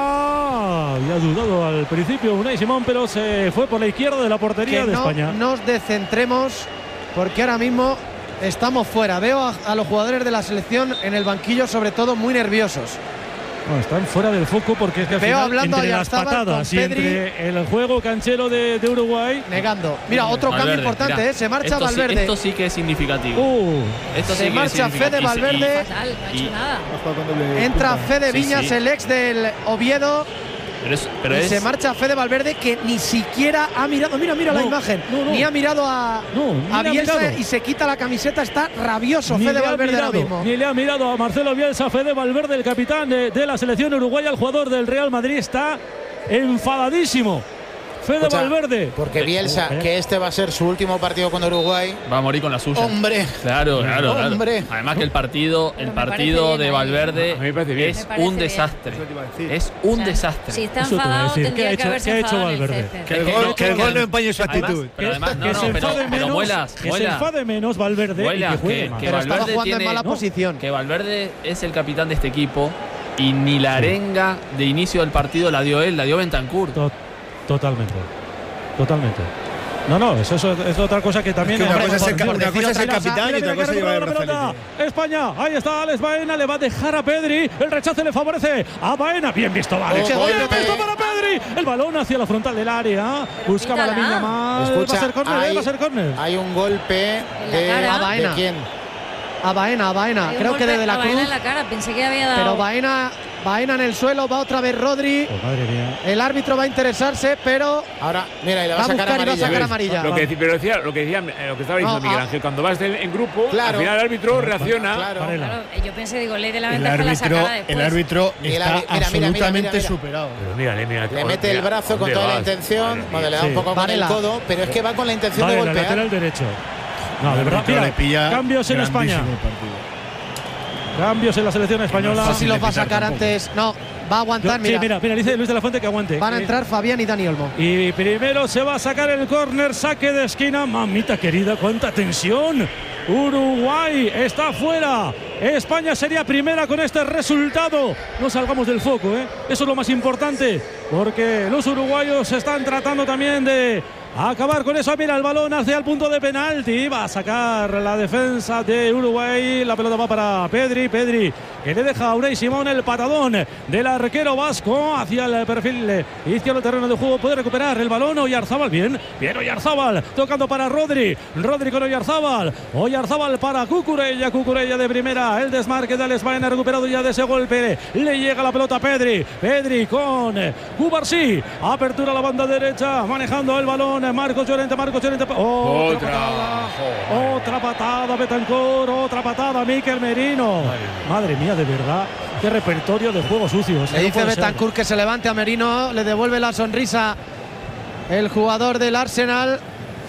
área. Había dudado al principio Unai Simón, pero se fue por la izquierda de la portería Que de no España. nos descentremos porque ahora mismo estamos fuera. Veo a, a los jugadores de la selección en el banquillo, sobre todo muy nerviosos. Bueno, están fuera del foco porque es que al Veo final, hablando entre a las Oyarzábal patadas con y Pedri. entre el juego canchero de, de Uruguay. Negando. Mira, otro Valverde, cambio importante, mirá. ¿eh? Se marcha esto sí- Valverde. esto sí que es significativo. Uh, Esto sí se que marcha es significativo. Fede Y se- y- Valverde. Fatal, no ha Y- hecho nada. Ha jugado con doble Entra punta. Fede Sí, Viñas, sí. el ex del Oviedo. Pero es, pero y es se marcha Fede Valverde, que ni siquiera ha mirado. Mira, mira la No, imagen. no, no. Ni ha mirado a, No, ni a le ha Bielsa mirado. y se quita la camiseta. Está rabioso Ni Fede le ha Valverde ahora mirado, mismo. ni le ha mirado a Marcelo Bielsa. Fede Valverde, el capitán de, de la selección uruguaya, el jugador del Real Madrid, está enfadadísimo. Fede Escucha, Valverde. Porque Bielsa, Eh, que este va a ser su último partido con Uruguay. va a morir con la suya. Hombre, Claro, claro, claro. Hombre. Además que el partido, el me parece partido bien de ahí. Valverde A mí me parece bien. es Me parece un bien. desastre. Eso te iba a decir. Es un O sea, desastre. Si está Eso te iba a enfadado, decir. ¿Qué ha tendría que hecho- haberse qué ha hecho enfadado en el Valverde? césped. Que el Es que gol, no- que el que- gol no empañe su Además, actitud. pero además, no, que no, se pero, enfade pero menos, vuelas, que se vuelas. enfade menos Valverde Vuela, y que juegue que- más. que Pero estaba Valverde jugando en tiene- mala no, posición. Que Valverde es el capitán de este equipo y ni la arenga de inicio del partido la dio él, la dio Bentancur. To- Totalmente. Totalmente. No, no, eso es, es otra cosa que también. Es que una Hombre, cosa es el por ca- Dios, una cosa es el mira, capitán mira, y otra mira, cosa que llevar el recupera la brazalete. pelota. España, ahí está Alex Baena, le va a dejar a Pedri. El rechace le favorece a Baena. Bien visto, vale. Oh, Bien golpe. visto para Pedri. El balón hacia la frontal del área. Buscaba la Quítala. niña más. escucha, va a ser córner, hay, eh, va a ser córner. hay un golpe En la de, cara. A ¿de Baena. quién? A Baena, a Baena. Hay un Creo que golpe desde la a Baena cruz. en la cara, pensé que había dado. Pero Baena, Baena en el suelo, va otra vez Rodri. Oh, madre mía. El árbitro va a interesarse, pero Ahora, mira, y le va va a a sacar buscar y va a amarilla. sacar amarilla. Lo que, deci- pero decía, lo que decía, eh, lo que estaba diciendo No, Miguel ah. Ángel, cuando vas en, en grupo, Claro. al final el árbitro reacciona. Claro. Varela. Claro, yo pensé, digo, ley de la El ventaja la árbitro, sacará después. el árbitro Mira, está mira, mira, mira, absolutamente mira, mira. superado. Pero mírale, mira, Le mete el mira, brazo con ¿dónde toda la vas? intención. Madre Bueno, le da Sí. un poco con Varela. el codo, pero es que va con la intención Vale, de el golpear. lateral derecho. No, de verdad, árbitro mira, le pilla cambios en España. grandísimo el partido. Cambios en la selección española. No sé si los va a pitar sacar tampoco. antes. No, va a aguantar. Sí, Mira, mira, mira, dice Luis de la Fuente que aguante. van a Eh, entrar Fabián y Dani Olmo. Y primero se va a sacar el córner, saque de esquina. Mamita querida, cuánta tensión. Uruguay está fuera España sería primera con este resultado. No salgamos del foco, ¿eh? Eso es lo más importante, porque los uruguayos están tratando también de acabar con eso. Mira el balón hacia el punto de penalti. Va a sacar la defensa de Uruguay. La pelota va para Pedri. Pedri que le deja a Unai Simón el patadón del arquero vasco hacia el perfil izquierdo del terreno de juego. Puede recuperar el balón Oyarzábal. Bien, bien Oyarzábal tocando para Rodri. Rodri con Oyarzábal. Oyarzábal para Cucurella. Cucurella de primera. El desmarque de Alex Baena recuperado ya de ese golpe. Le llega la pelota a Pedri. Pedri con Cubarsí. Apertura a la banda derecha. Manejando el balón. Marcos Llorente, Marcos Llorente. Otra, otra patada. Oh, otra patada, Betancur. Otra patada, Mikel Merino. Madre mía, de verdad. Qué repertorio de juegos sucios. Le dice Betancur que se levante a Merino. Le devuelve la sonrisa el jugador del Arsenal.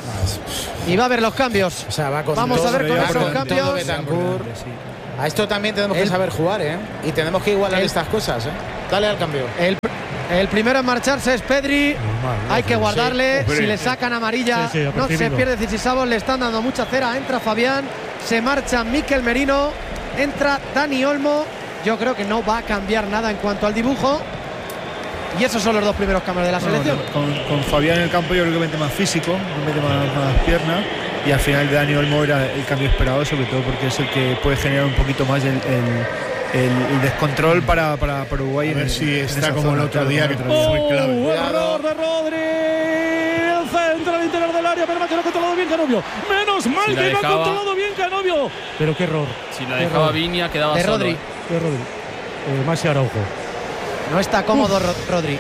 Y va a ver los cambios. O sea, va con Vamos todo, a ver con esos con cambios. todo Betancur. A esto también tenemos el, que saber jugar, ¿eh? Y tenemos que igualar el, estas cosas, ¿eh? Dale al cambio. El, el primero en marcharse es Pedri. Normal, hay que guardarle. Sí, si le sacan amarilla, sí, sí, no se pierde. Cicisavos le están dando mucha cera. Entra Fabián. Se marcha Mikel Merino. Entra Dani Olmo. Yo creo que no va a cambiar nada en cuanto al dibujo. Y esos son los dos primeros cambios de la selección. No, con, con Fabián en el campo yo creo que mete más físico, mete más, más piernas. Y al final de Dani Olmo era el cambio esperado, sobre todo porque es el que puede generar un poquito más el, el, el, el descontrol para, para, para Uruguay. A ver en, si en está como el otro día, que fue muy clave. Oh, error de Rodri. Centro al interior del área, pero que no ha controlado bien Canovio. Menos mal si que dejaba, no ha controlado bien Canovio. Pero qué error. Si la dejaba error. Viña, quedaba de solo. Rodri. De Rodri. Eh, Maxi Araujo. No está cómodo Uf. Rodri.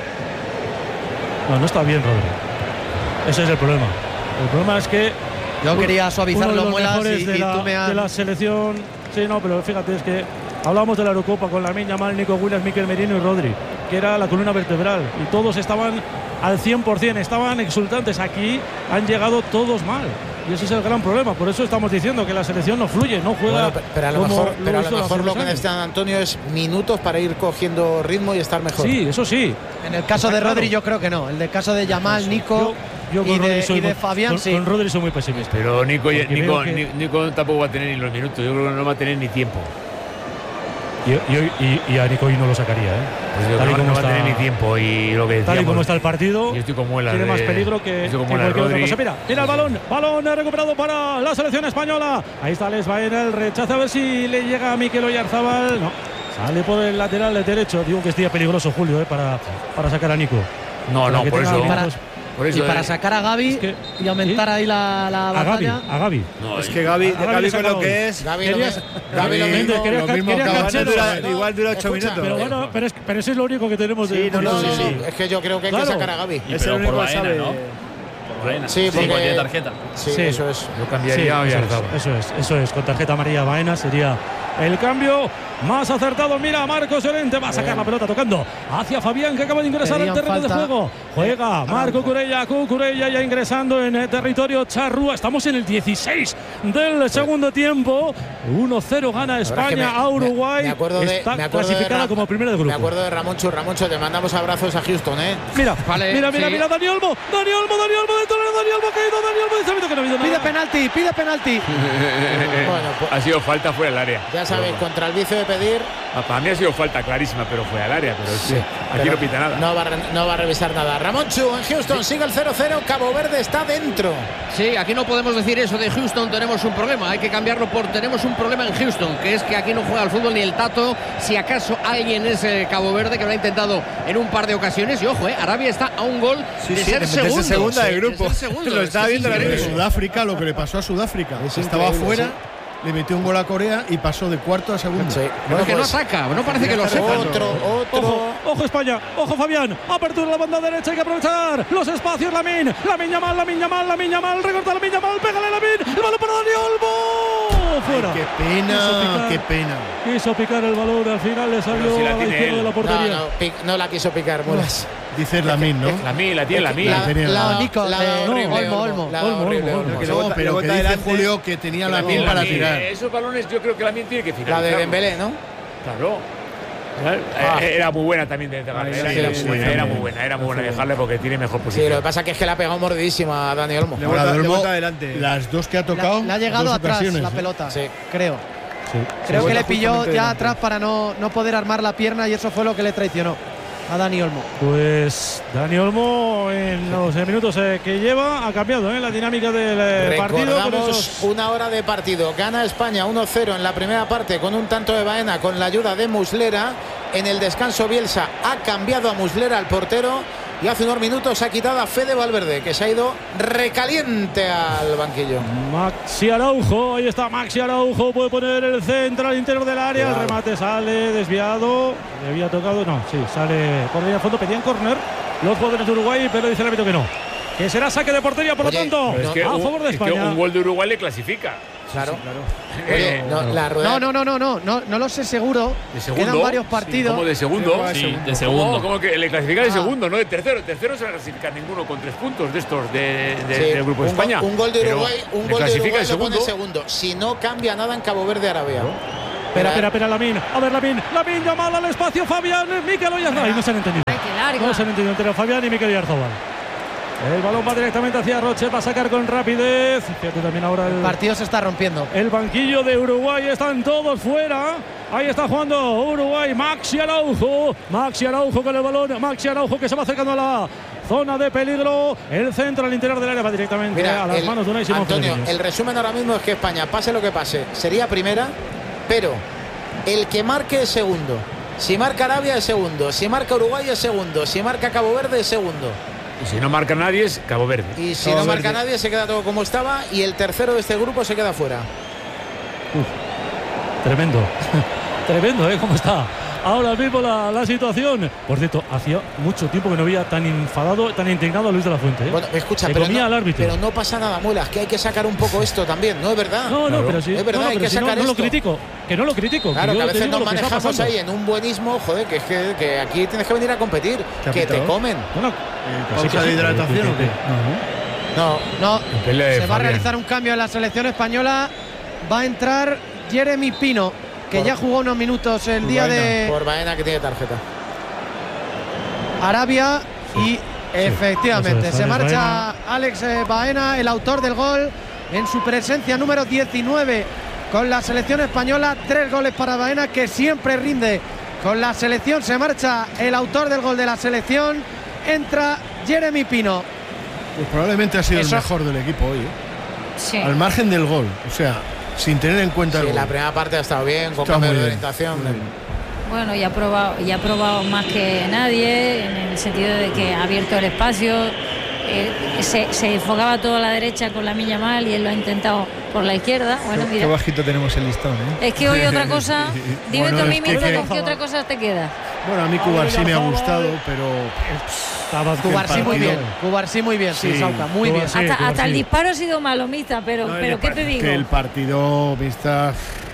No, no está bien Rodri. Ese es el problema. El problema es que yo quería suavizar los muelas y, de, y la, tú me has... de la selección. Sí, no, pero fíjate, es que hablamos de la Eurocopa con Lamine Yamal, Nico Williams, Mikel Merino y Rodri, que era la columna vertebral. Y todos estaban al cien por cien, estaban exultantes. Aquí han llegado todos mal. Y ese es el gran problema. Por eso estamos diciendo que la selección no fluye, no juega. Bueno, pero a lo como mejor, pero a lo, mejor lo que años. necesitan Antonio es minutos para ir cogiendo ritmo y estar mejor. Sí, eso sí. En el caso Está de claro. Rodri yo creo que no. En el caso de Yamal, Nico yo, yo y, de, soy y de muy, Fabián con, sí. Con Rodri soy muy pesimista. Pero Nico, Nico, que... Nico tampoco va a tener ni los minutos. Yo creo que no va a tener ni tiempo. Y, y, y, y a Nico no lo sacaría, ¿eh? Pues yo tal creo que no va a tener ni tiempo. Y lo que decíamos, tal y como está el partido, yo estoy como tiene de, más peligro que, que cualquier otra cosa. Mira, mira el balón, balón recuperado para la selección española. Ahí está Alex Baena, el rechazo, a ver si le llega a Mikel Oyarzábal. No, sale por el lateral derecho. Digo que es día peligroso, Julio, ¿eh? para, para sacar a Nico. No, no, por eso. Para, por eso, y para sacar a Gavi es que, y aumentar ¿sí? ahí la, la a Gavi, a Gavi. No, es que Gavi, a Gavi con lo que es. Gavi lo mismo. Gavi lo mismo. Quería, lo mismo quería Gavi dura, no, igual dura ocho minutos. Pero bueno, pero, es, pero eso es lo único que tenemos de. Sí, no, no, sí, no, sí. no. Es que yo creo que hay claro. que sacar a Gavi. Y pero por Baena, ¿no? Por Baena. Sí, porque sí, tiene tarjeta. Sí, sí, eso es. Lo cambiaría sí, eso, es, eso es, eso es. Con tarjeta amarilla Baena sería el cambio más acertado. Mira, Marcos Llorente va a sacar la pelota tocando hacia Fabián, que acaba de ingresar al terreno falta. de juego. Juega Marco Cucurella, Cucurella ya ingresando en el territorio charrúa. Estamos en el dieciséis del segundo tiempo. uno cero gana España me, a Uruguay. Me acuerdo de, Está me acuerdo clasificada de como primera de grupo. Me acuerdo de Ramoncho. Ramoncho, te mandamos abrazos a Houston, ¿eh? Mira, vale, mira, mira, sí. mira, Dani Olmo, Dani Olmo, Dani Olmo de Toledo, Dani Olmo caído, Dani Olmo dice que no ha habido nada. Pide penalti, pide penalti. Bueno, pues, ha sido falta fuera del área. Ya sabéis, contra el vicio de pedir. Para mí ha sido falta clarísima, pero fue al área. Pero sí, aquí pero no pita nada. No va, a, no va a revisar nada. Ramoncho en Houston, sí. Sigue el cero cero. Cabo Verde está dentro. Sí, aquí no podemos decir eso de Houston. Tenemos un problema. Hay que cambiarlo por tenemos un problema en Houston, que es que aquí no juega al fútbol ni el Tato. Si acaso alguien es eh, Cabo Verde, que lo ha intentado en un par de ocasiones. Y ojo, eh, Arabia está a un gol sí, de sí, ser de segundo. segunda de grupo. De segundo. Lo estaba viendo la de Sudáfrica, lo que le pasó a Sudáfrica. Es Estaba fuera. Sí. Le metió un gol a Corea y pasó de cuarto a segundo. Sí. Pero es que no ataca, no parece que lo sepa. Otro, otro. Ojo, ojo España, ojo Fabián. Apertura la banda derecha, hay que aprovechar los espacios. Lamine, Lamine Yamal, Lamine Yamal, Lamine Yamal, recorta Lamine Yamal, pégale Lamine, el balón para Dani Olmo. Fuera. Ay, qué pena, picar, qué pena. Quiso picar el balón, al final le salió si a la izquierda de la portería. No, no, pic, no la quiso picar, Mulas. Dice Lamine, ¿no? Lamine, la tiene Lamine. La, la, la, Nico, la, la, horrible, Olmo, Olmo, la Olmo, horrible, Olmo, Olmo. Olmo. No, pero que dice Julio que tenía Lamine para tirar. Esos balones yo creo que Lamine tiene que finalizar. La de Dembélé, ¿no? Claro. Ah. Era muy buena también de dejarle. Era, era, muy buena, era muy buena, era muy buena dejarle porque tiene mejor posición. Sí, lo que pasa que es que le ha pegado mordidísimo a Dani Olmo. Le bota, le bota adelante. Las dos que ha tocado. Le, le ha llegado dos atrás ocasiones, la ¿eh? pelota, sí. creo. Sí. Creo Sí, que bueno, le pilló justamente ya delante. atrás para no, no poder armar la pierna y eso fue lo que le traicionó a Dani Olmo. Pues Dani Olmo en los eh, minutos eh, que lleva ha cambiado eh, la dinámica del eh, partido. Con Recordamos esos... una hora de partido. Gana España uno cero en la primera parte con un tanto de Baena con la ayuda de Muslera. En el descanso Bielsa ha cambiado a Muslera al portero y hace unos minutos ha quitado a Fede Valverde, que se ha ido recaliente al banquillo. Maxi Araujo, ahí está Maxi Araujo, puede poner el centro al interior del área, Cuidado. el remate sale desviado, le había tocado, no, sí, sale por ahí al fondo, pedían córner los jugadores de Uruguay, pero dice el árbitro que no, que será saque de portería, por Oye, lo tanto, Pero es que a un, favor de es que España. un gol de Uruguay le clasifica. Claro. Eh, Oye, no, la rueda. No, no, no, no, no, no, no lo sé seguro. ¿De segundo? Quedan varios partidos. ¿Cómo de segundo? Sí, de segundo. ¿Cómo, cómo que le clasifica de Ah. segundo, no de tercero? El tercero se va a clasificar ninguno con tres puntos de estos de, de- Sí, del Grupo de un, go- España. un gol de Pero Uruguay, un le gol de clasifica Uruguay de lo pone segundo. segundo. Si no cambia nada en Cabo Verde, Arabia. Espera, espera, espera, Lamin, a ver Lamin, Lamin llamada al espacio, Fabián, Mikel Oyarzabal, no se han entendido. Ay, qué larga. No se han entendido entre Fabián y Mikel Oyarzabal. El balón va directamente hacia Roche, va a sacar con rapidez. Fíjate también ahora el, El partido se está rompiendo. el banquillo de Uruguay, están todos fuera. Ahí está jugando Uruguay, Maxi Araujo. Maxi Araujo con el balón, Maxi Araujo que se va acercando a la zona de peligro. El centro al interior del área va directamente Mira, a las el- manos de Unai Simón Antonio, Fernández. el resumen ahora mismo es que España, pase lo que pase, sería primera, pero el que marque es segundo. Si marca Arabia es segundo, si marca Uruguay es segundo, si marca Cabo Verde es segundo. Y si no marca nadie es Cabo Verde. Y si Cabo no Verde. marca nadie se queda todo como estaba y el tercero de este grupo se queda fuera. Tremendo. Tremendo, ¿eh? ¿Cómo está ahora mismo la, la situación? Por cierto, hacía mucho tiempo que no había tan enfadado, tan indignado a Luis de la Fuente. ¿eh? Bueno, escucha, Se pero comía no, al árbitro. pero no pasa nada, Muelas, que hay que sacar un poco esto también, ¿no es verdad? No, no, pero sí. Es verdad, no, no, hay pero que si no, sacar no lo esto. critico. Que no lo critico. Claro, yo que a te veces digo nos lo que está manejamos pasando. ahí en un buenismo, joder, que es que, que aquí tienes que venir a competir, ¿Te ha que te pitado? comen. Bueno, ¿Pausa de hidratación o qué? No, No, Pelea de se va a Fabián. realizar un cambio en la selección española. Va a entrar Jeremy Pino, que Por- ya jugó unos minutos el día de por Baena que tiene tarjeta. Arabia y efectivamente Eso es, se Alex marcha Alex eh, Baena, el autor del gol, en su presencia número diecinueve con la selección española. Tres goles para Baena, que siempre rinde con la selección. Se marcha el autor del gol de la selección. Entra Jeremy Pino. Pues probablemente ha sido Eso- el mejor del equipo hoy, ¿eh? Sí. Al margen del gol, o sea, sin tener en cuenta Sí, el la gol. primera parte ha estado bien, con Está cambio muy de bien, orientación. muy bien. Bueno, y ha probado, y ha probado más que nadie, en el sentido de que ha abierto el espacio. eh, se, se enfocaba todo a la derecha con la milla mal y él lo ha intentado por la izquierda. Bueno, Qué mira. bajito tenemos el listón, ¿eh? Es que hoy otra cosa. Dime Bueno, tú a mí es que- mismo que- con qué otra cosa te queda. Bueno, a mí Cubarsí me ha gustado, pero Estaba Cubarsí muy bien, Cubarsí muy bien, sí, Sí, Sauca, muy bien. Cubarsí. Hasta, hasta el sí. disparo ha sido malomista, pero, No, pero el ¿qué par- te digo? que el partido vista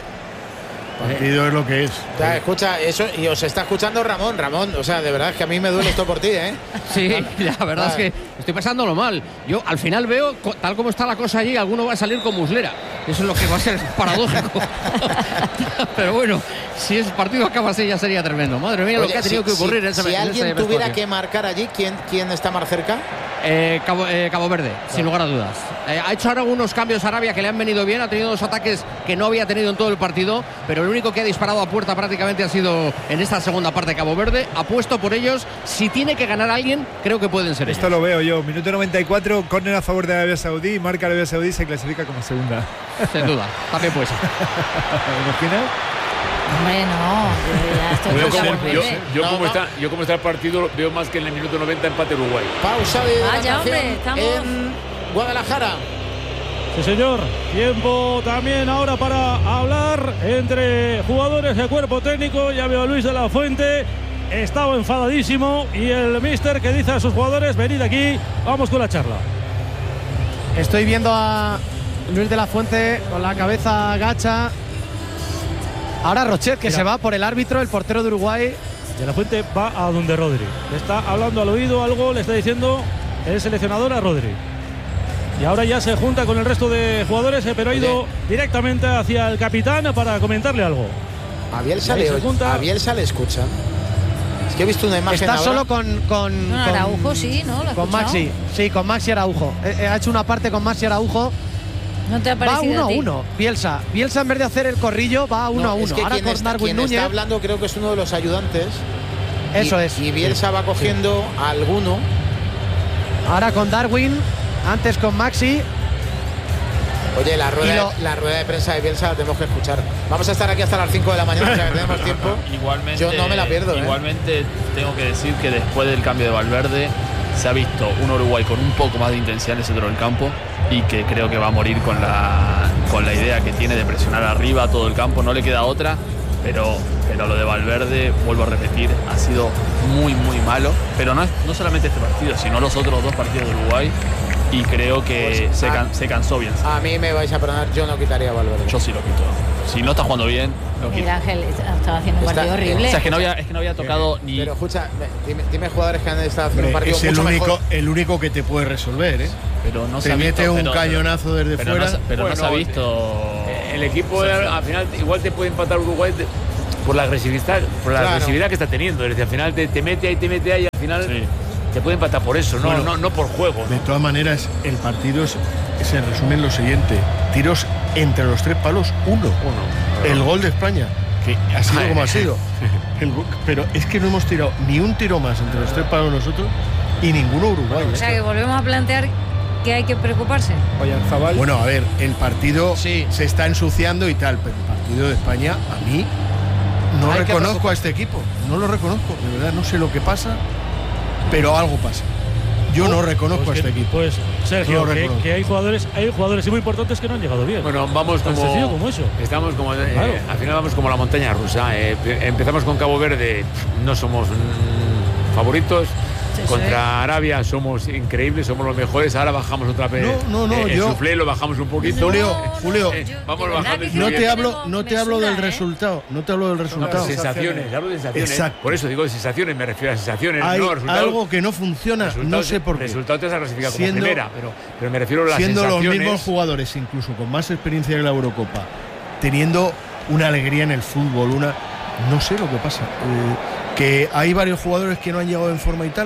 partido es lo que es. O sea, escucha, eso, y os está escuchando Ramón, Ramón, o sea, de verdad es que a mí me duele esto por ti, ¿eh? Sí, la verdad es que estoy pasándolo mal. Yo al final veo, co- tal como está la cosa allí, alguno va a salir con Muslera. Eso es lo que va a ser paradójico. Pero bueno, si el partido acaba así ya sería tremendo. Madre mía, lo Oye, que ha tenido si- que ocurrir si, en ese si en ese alguien tuviera vestuario. que marcar allí, ¿quién, quién está más cerca? Eh, Cabo, eh, Cabo Verde, sin lugar a dudas. Eh, ha hecho ahora unos cambios a Arabia que le han venido bien. Ha tenido dos ataques que no había tenido en todo el partido, pero el único que ha disparado a puerta prácticamente ha sido en esta segunda parte Cabo Verde. Apuesto por ellos. Si tiene que ganar alguien, creo que pueden ser Esto ellos. lo veo yo. Minuto noventa y cuatro, córner a favor de Arabia Saudí. Marca Arabia Saudí y se clasifica como segunda. Sin duda, también puede ser. ¿Imaginas? Hombre, no, yo ya estoy Yo con como, Cabo yo, Verde. yo No, como no. está, yo como está el partido veo más que en el minuto noventa empate Uruguay. Pausa de Vaya, hidratación hombre, estamos- en Guadalajara. Sí, señor. Tiempo también ahora para hablar entre jugadores de cuerpo técnico. Ya veo a Luis de la Fuente. Estaba enfadadísimo. Y el míster que dice a sus jugadores: venid aquí, vamos con la charla. Estoy viendo a Luis de la Fuente con la cabeza gacha. Ahora Rochet, que Mira. se va por el árbitro, el portero de Uruguay. De la Fuente va a donde Rodri. Le está hablando al oído algo, le está diciendo el seleccionador a Rodri. Y ahora ya se junta con el resto de jugadores, eh, pero ha ido directamente hacia el capitán para comentarle algo. A Bielsa, Ahí le, se oye- junta. a Bielsa le escucha. Es que he visto una imagen Está ahora. solo con, con, No, con- Araujo sí, ¿no? ¿Lo has con escuchado? Maxi. Sí, con Maxi Araujo. Eh, eh, ha hecho una parte con Maxi Araujo. ¿No te ha Va parecido uno a a ti? uno. Bielsa. Bielsa en vez de hacer el corrillo va uno No, a uno. es que Ahora quien con está, Darwin quien Núñez. está hablando creo que es uno de los ayudantes. Eso y, es. Y Bielsa va cogiendo a alguno. Ahora con Darwin. Antes con Maxi. Oye, la rueda, Y lo- la rueda de prensa de Bielsa la tenemos que escuchar. Vamos a estar aquí hasta las cinco de la mañana, o sea que tenemos tiempo. Igualmente, Yo no me la pierdo. ¿eh? Igualmente tengo que decir que después del cambio de Valverde se ha visto un Uruguay con un poco más de intensidad en el centro del campo y que creo que va a morir con la, con la idea que tiene de presionar arriba todo el campo. No le queda otra, pero, pero lo de Valverde, vuelvo a repetir, ha sido muy, muy malo. Pero no, es, no solamente este partido, sino los otros dos partidos de Uruguay. Y creo que Pues, se, a- can- se cansó bien. A mí me vais a perdonar, yo no quitaría a Valverde. Yo sí lo quito. Si no está jugando bien, lo quito. Miguel Ángel estaba haciendo un Está- partido horrible. O sea, es que no había, es que no había tocado ni. Pero escucha, dime, dime jugadores que han estado haciendo un Hombre, partido es el mucho único, mejor. el único que te puede resolver, ¿eh? Pero no te se ha mete visto, un pero- cañonazo desde pero fuera. No, se- pero no se ha Bueno, visto. Eh, El equipo eh, al final igual te puede empatar Uruguay de- por la agresividad, por la Claro. agresividad que está teniendo. Es decir, al final te, te mete ahí, te mete ahí, y al final Sí. te puede empatar por eso, no, Bueno, no, no por juego. De ¿no? todas maneras, el partido es- se resume en lo siguiente: tiros entre los tres palos, uno. Uno. El gol de España, que ha sido como ha sido. El go- pero es que no hemos tirado ni un tiro más entre los tres palos nosotros y ninguno Uruguay. O sea que volvemos a plantear que hay que preocuparse. Oyarzabal. Bueno, a ver, el partido Sí. se está ensuciando y tal, pero el partido de España, a mí, no Hay que reconozco preocupar- a este equipo. No lo reconozco, de verdad, no sé lo que pasa, pero algo pasa. Yo no reconozco Pues a este que- equipo. Pues Sergio, No lo que, reconozco. que hay jugadores, hay jugadores muy importantes que no han llegado bien. Bueno, vamos Tan como, sencillo como eso. Estamos como, eh, Claro. al final vamos como la montaña rusa. eh, pe- empezamos con Cabo Verde, no somos mm, favoritos. Sí, Contra sí. Arabia somos increíbles, somos los mejores. Ahora bajamos otra vez. No, no, no, eh, el yo- suflé lo bajamos un poquito. Julio, Julio, Eh, vamos de verdad bajando que el creo no suflé. te que hablo, tengo- no te me hablo del suda, ¿eh? resultado, no te hablo del No, resultado. sensaciones, hablo de sensaciones. Exacto. Por eso digo de sensaciones, me refiero a sensaciones. Hay no, resultados- algo que no funciona, no resultados- sé por qué. Resultados te vas a clasificar como Siendo- primera, pero, pero me refiero a las Siendo los sensaciones. mismos jugadores, incluso con más experiencia que la Eurocopa, teniendo una alegría en el fútbol, una no sé lo que pasa. Eh, que hay varios jugadores que no han llegado en forma y tal,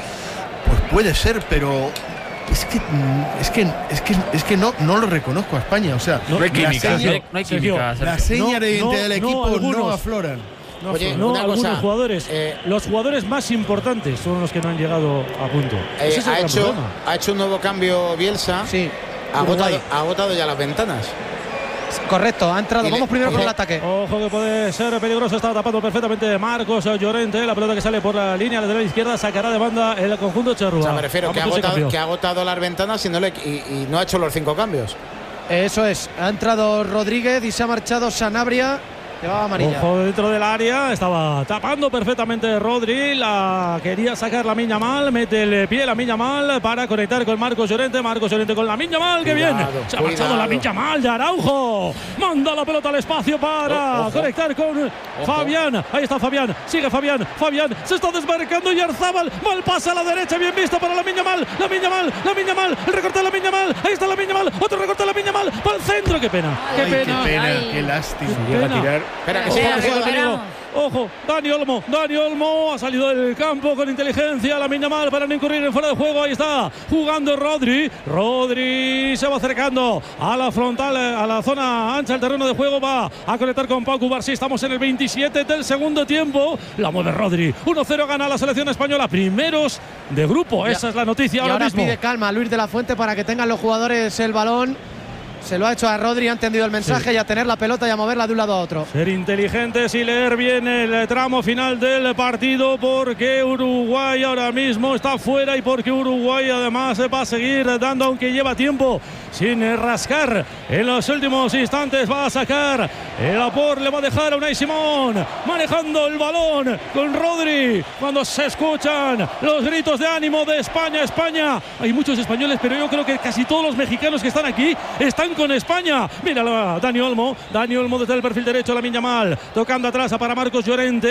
pues puede ser, pero es que mm, es que es que es que no no lo reconozco a España, o sea, No hay la química, seña- no hay, no hay Sergio, química. la Sergio. seña No, de identidad no, del no, equipo no, algunos. afloran. No, Oye, no, una algunos cosa, jugadores, eh, los jugadores más importantes son los que no han llegado a punto. Eh, Ese es el ha, gran hecho, problema. ha hecho un nuevo cambio Bielsa. Sí. Ha agotado, Uruguay. ha agotado ya las ventanas. Correcto, ha entrado. Y le- Vamos primero y con le- el ataque. Ojo que puede ser peligroso, está tapando perfectamente Marcos Llorente, la pelota que sale por la línea lateral izquierda, sacará de banda el conjunto Charrúa. O sea, me refiero Vamos que ha, con ese agotado, cambio. que ha agotado las ventanas y no, le- y, y no ha hecho los cinco cambios. Eso es. Ha entrado Rodríguez y se ha marchado Sanabria. Llevaba amarilla. Ojo dentro del área, estaba tapando perfectamente Rodri, la quería sacar la Miña Mal, mete el pie la Miña Mal para conectar con Marcos Llorente, Marcos Llorente con la Miña Mal, que bien, Cuidado, se ha marchado cuidado. la Miña Mal de Araujo, manda la pelota al espacio para Ojo. conectar con Fabián, ahí está Fabián, sigue Fabián, Fabián se está desmarcando y Arzábal, mal pasa a la derecha, bien visto para la Miña Mal, la Miña Mal, la Miña Mal, el recorte de la Miña Mal, ahí está la Miña Mal, otro recorte de la Miña Mal, para el centro, qué pena, qué Ay, pena. qué pena, Ay. qué lástima. Llega a pena. tirar. Espera, que Ojo, se Espera, ha que ojo, jugado- recuperamos. Ojo, Dani Olmo, Dani Olmo ha salido del campo con inteligencia, la Miña Mal para no incurrir en fuera de juego, ahí está, jugando Rodri, Rodri se va acercando a la frontal, a la zona ancha del terreno de juego, va a conectar con Pau Cubarsí, estamos en el veintisiete del segundo tiempo, la mueve Rodri, uno cero gana la selección española, primeros de grupo, esa es la noticia Y ahora, ahora mismo. pide calma a Luis de la Fuente para que tengan los jugadores el balón. Se lo ha hecho a Rodri, ha entendido el mensaje Sí. y a tener la pelota y a moverla de un lado a otro. Ser inteligentes y leer bien el tramo final del partido, porque Uruguay ahora mismo está fuera y porque Uruguay además va a seguir dando, aunque lleva tiempo sin rascar. En los últimos instantes va a sacar el Apor, le va a dejar a Unai Simón manejando el balón con Rodri. Cuando se escuchan los gritos de ánimo de España, España. Hay muchos españoles, pero yo creo que casi todos los mexicanos que están aquí están con España. Míralo, Dani Olmo. Dani Olmo desde el perfil derecho, la Miña Mal. Tocando atrás para Marcos Llorente.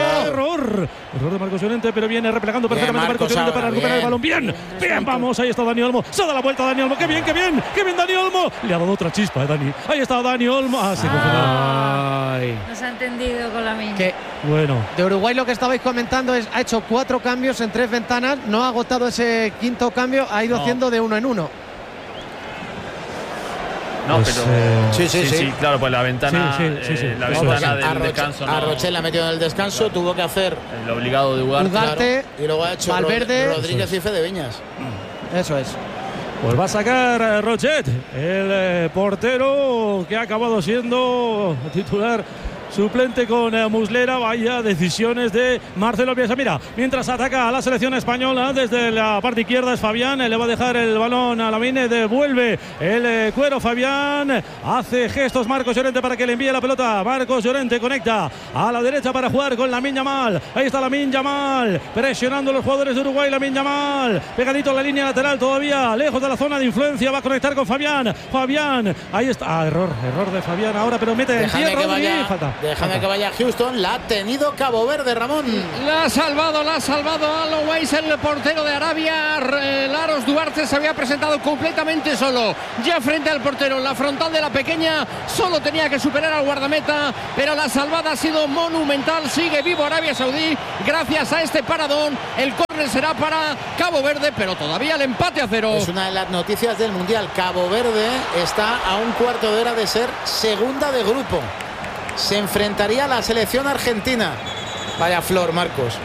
Error. Error de Marcos Llorente, pero viene replegando Bien, perfectamente Marcos, Marcos Llorente ahora, para recuperar bien. el balón. Bien, bien, vamos. Ahí está Dani Olmo. Se da la vuelta Dani Olmo. Qué bien, qué bien. Qué bien Dani Olmo. Le ha dado otra chispa, eh, Dani. Ahí está Dani Olmo. Ah, se confundió. Ay. No se ha entendido con la mina. Que Bueno. de Uruguay lo que estabais comentando es ha hecho cuatro cambios en tres ventanas, no ha agotado ese quinto cambio, ha ido No. haciendo de uno en uno. No, Pues, pero. eh, Sí, sí, sí. claro, pues la ventana. Sí, sí, sí, sí. eh, la Sí, ventana sí. del A Roche- descanso. A no- Rochelle la ha metido en el descanso, tuvo que hacer el obligado de Ugarte. Ugarte, claro, y luego ha hecho Valverde. Rod- Rodríguez y Fede Viñas. Eso es. Pues va a sacar eh, Rochet, el eh, portero que ha acabado siendo titular suplente con eh, Muslera. Vaya decisiones de Marcelo Bielsa. Mira, mientras ataca a la selección española desde la parte izquierda es Fabián, eh, le va a dejar el balón a Lamine, devuelve el eh, cuero Fabián, hace gestos Marcos Llorente para que le envíe la pelota. Marcos Llorente conecta a la derecha para jugar con Lamine Yamal. Ahí está Lamine Yamal presionando a los jugadores de Uruguay. Lamine Yamal pegadito a la línea lateral, todavía lejos de la zona de influencia, va a conectar con Fabián. Fabián, ahí está, ah, error, error de Fabián ahora, pero mete en pie Déjame que Rodri, vaya, falta. déjame que vaya Houston. La ha tenido Cabo Verde, Ramón. La ha salvado, la ha salvado Alowais, el portero de Arabia. R- Laros Duarte se había presentado completamente solo, ya frente al portero, en la frontal de la pequeña. Solo tenía que superar al guardameta, pero la salvada ha sido monumental. Sigue vivo Arabia Saudí gracias a este paradón. El córner será para Cabo Verde, pero todavía el empate a cero. Es una de las noticias del Mundial. Cabo Verde está a un cuarto de hora de ser segunda de grupo. Se enfrentaría a la selección argentina. Vaya flor, Marcos.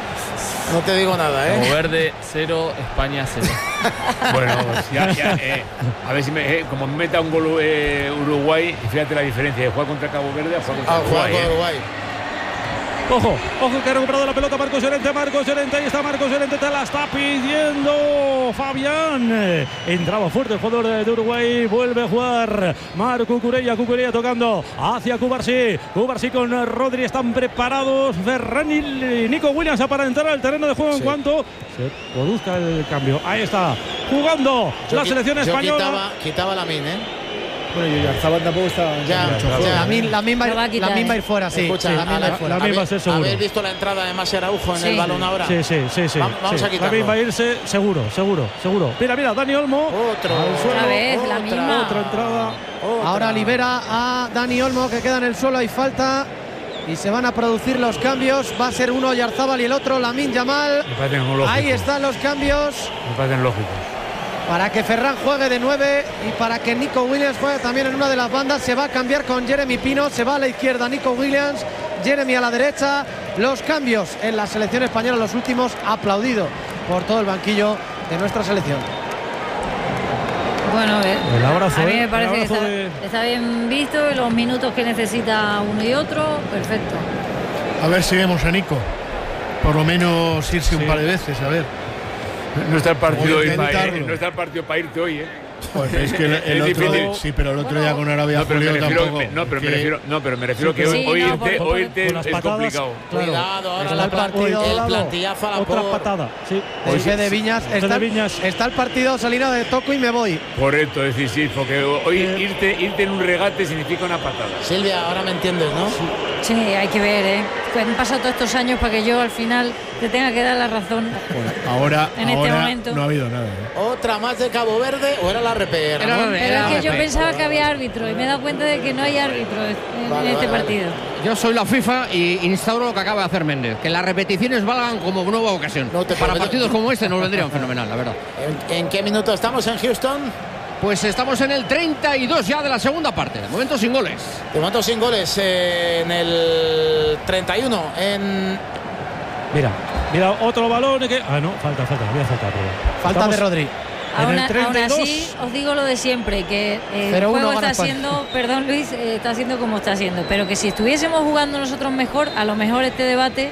No te digo nada, ¿eh? Cabo Verde cero, España cero. Bueno, pues ya, ya, eh, a ver si me, eh, como me meta un gol eh, Uruguay, fíjate la diferencia de jugar contra Cabo Verde a jugar contra A jugar Uruguay. con eh. Uruguay. Ojo, ojo que ha recuperado la pelota Marcos Llorente, Marcos Llorente, ahí está Marcos Llorente, te la está pidiendo Fabián. Eh, Entraba fuerte el jugador de, de Uruguay, vuelve a jugar Marco Cucurella, Cucurella tocando hacia Cubarsí, Cubarsí con Rodri, están preparados Ferran y Nico Williams para entrar al terreno de juego Sí. en cuanto se produzca el cambio. Ahí está, jugando Yo la qui- selección yo española. Quitaba, quitaba la min, ¿eh? Bueno, y Arzabal tampoco está. Ya, mucho ya. juego. La min, la min va, Lo va a quitar, la min va a ir eh. fuera, sí. Escucha, sí, a la min va a ir la- fuera. la min va a ¿Habéis- ser seguro. ¿Habéis visto la entrada de Masi Araujo en Sí. el balón ahora? Sí, sí, sí, sí. Va- vamos sí. a quitarlo. También va a irse seguro, seguro, seguro. Mira, mira, Dani Olmo. Otro. Al suelo. Otra vez, la otra, misma. Otra entrada. Otra. Ahora libera a Dani Olmo, que queda en el suelo, hay falta y se van a producir los cambios. Va a ser uno Oyarzábal y el otro Lamine Yamal. Me parecen lógicos. Ahí están los cambios Me parecen lógicos. para que Ferran juegue de nueve y para que Nico Williams juegue también en una de las bandas. Se va a cambiar con Jeremy Pino, se va a la izquierda Nico Williams, Jeremy a la derecha. Los cambios en la selección española, los últimos, aplaudido por todo el banquillo de nuestra selección. Bueno, a ver. El abrazo, a mí ¿eh? me parece El que abrazo está, de- está bien visto, y los minutos que necesita uno y otro, perfecto. A ver si vemos a Nico. Por lo menos irse un par de veces, a ver. No está el partido, Voy a hoy pa- intentarlo. eh, no está el partido para irte hoy, ¿eh? Pues es que el, el Es otro, difícil. sí, pero el otro día con Arabia No, pero me Julio refiero, tampoco. me- no, pero me que- refiero, no, pero me refiero Sí, que que hoy, sí, hoy no, irte, por- hoy irte con las es patadas, complicado. claro. Cuidado, ahora Está la el partido, el Lalo. plantillazo a la Otra por. patada. Sí. Del G de Viñas. G Está, de el- Viñas. está el partido salido de toco y me voy. Correcto, es decir, sí, porque hoy Eh. irte, irte en un regate significa una patada. Silvia, ahora me entiendes, ¿no? Sí, hay que ver, ¿eh? Pues han pasado todos estos años para que yo al final te tenga que dar la razón. Bueno, ahora En este ahora momento. no ha habido nada. ¿eh? Otra más de Cabo Verde o era la R P? Era Ramón? la- Pero era es que yo la- pensaba que había árbitro y me he dado cuenta de que no hay árbitro en, Vale, en este vale, partido. Yo soy la FIFA y instauro lo que acaba de hacer Méndez, que las repeticiones valgan como nueva ocasión. No te Para prometo- partidos como este nos vendrían fenomenal, la verdad. ¿En, en qué minuto estamos en Houston? Pues estamos en el treinta y dos ya de la segunda parte, de momento sin goles. De momento sin goles eh, en el treinta y uno. En Mira, mira, otro balón que. Ah, no, falta, falta, había falta. pero- Falta Estamos de Rodri. en Aún, el a- treinta y aún dos. así, os digo lo de siempre, que el cero uno juego gana está España. siendo, perdón Luis, eh, está siendo como está siendo, pero que si estuviésemos jugando nosotros mejor, a lo mejor este debate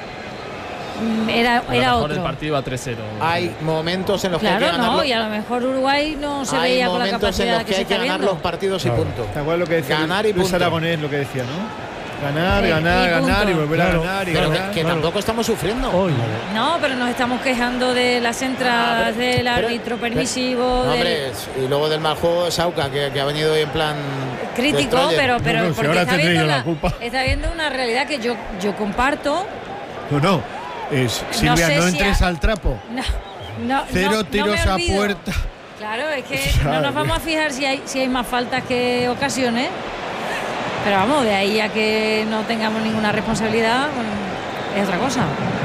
mm, era, A lo era mejor el otro. partido a tres cero. hay momentos en los que hay Claro, que ganarlo. no, y a lo mejor Uruguay no se hay veía con la momentos en capacidad los que, que se hay que está ganar viendo. los partidos Claro. y punto. ¿Te acuerdas lo que decía Ganar y Luis punto. Aragonés, lo que decía, ¿no? Ganar, Sí, ganar, y ganar y punto. volver Claro, a ganar y Pero que, ganar. que claro. tampoco estamos sufriendo. Hoy. No, pero nos estamos quejando de las entradas, Ah, pero- del pero- árbitro pero- permisivo, No, del- hombre, y luego del mal juego de Sauca, que, que ha venido hoy en plan crítico, destroyer. pero, pero No, no, si porque ahora está, tendré viendo yo la la- culpa. está viendo una realidad que yo, yo comparto. No, no. Es, Silvia, sé no si entres a- al trapo. No, no, Cero no- no tiros me a olvido. puerta. Claro, es que O sea, no nos vamos a fijar si hay, si hay más faltas que ocasiones. Pero vamos, de ahí a que no tengamos ninguna responsabilidad, bueno, es otra cosa.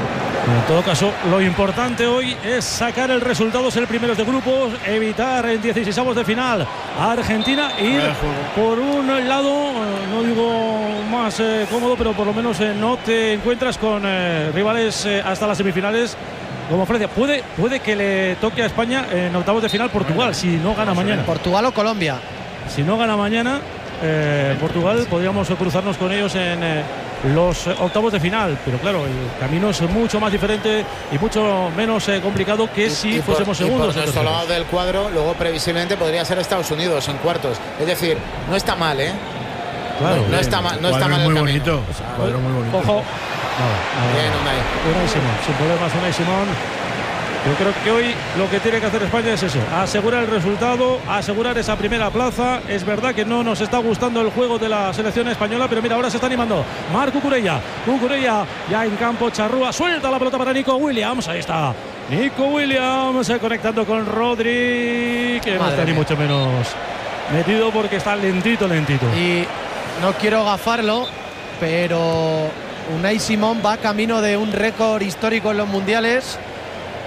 En todo caso, lo importante hoy es sacar el resultado, ser primeros de grupos, evitar en dieciseisavos de final a Argentina e ir por un lado, no digo más eh, cómodo, pero por lo menos eh, no te encuentras con eh, rivales eh, hasta las semifinales como Francia. Puede, puede que le toque a España en octavos de final Portugal, si no gana mañana. Portugal o Colombia. Si no gana mañana eh, Portugal, podríamos cruzarnos con ellos en Eh, los octavos de final, pero claro, el camino es mucho más diferente y mucho menos eh, complicado que si y fuésemos por, segundos. Y por nuestro lado del cuadro, luego previsiblemente podría ser Estados Unidos en cuartos. Es decir, no está mal, ¿eh? Claro, no, no bien, está mal, no está Cuadro mal el muy camino. bonito. Cuadro muy bonito. Ojo. Nada, nada. Bien, Unai. Unai Simón, sin problemas Unai Simón. Yo creo que hoy lo que tiene que hacer España es eso, asegurar el resultado, asegurar esa primera plaza. Es verdad que no nos está gustando el juego de la selección española, pero mira, ahora se está animando Marc Cucurella. Cucurella ya en campo, Charrúa, suelta la pelota para Nico Williams. Ahí está Nico Williams eh, conectando con Rodri, que no está ni mucho menos metido porque está lentito, lentito. Y no quiero gafarlo, pero Unai Simón va camino de un récord histórico en los mundiales.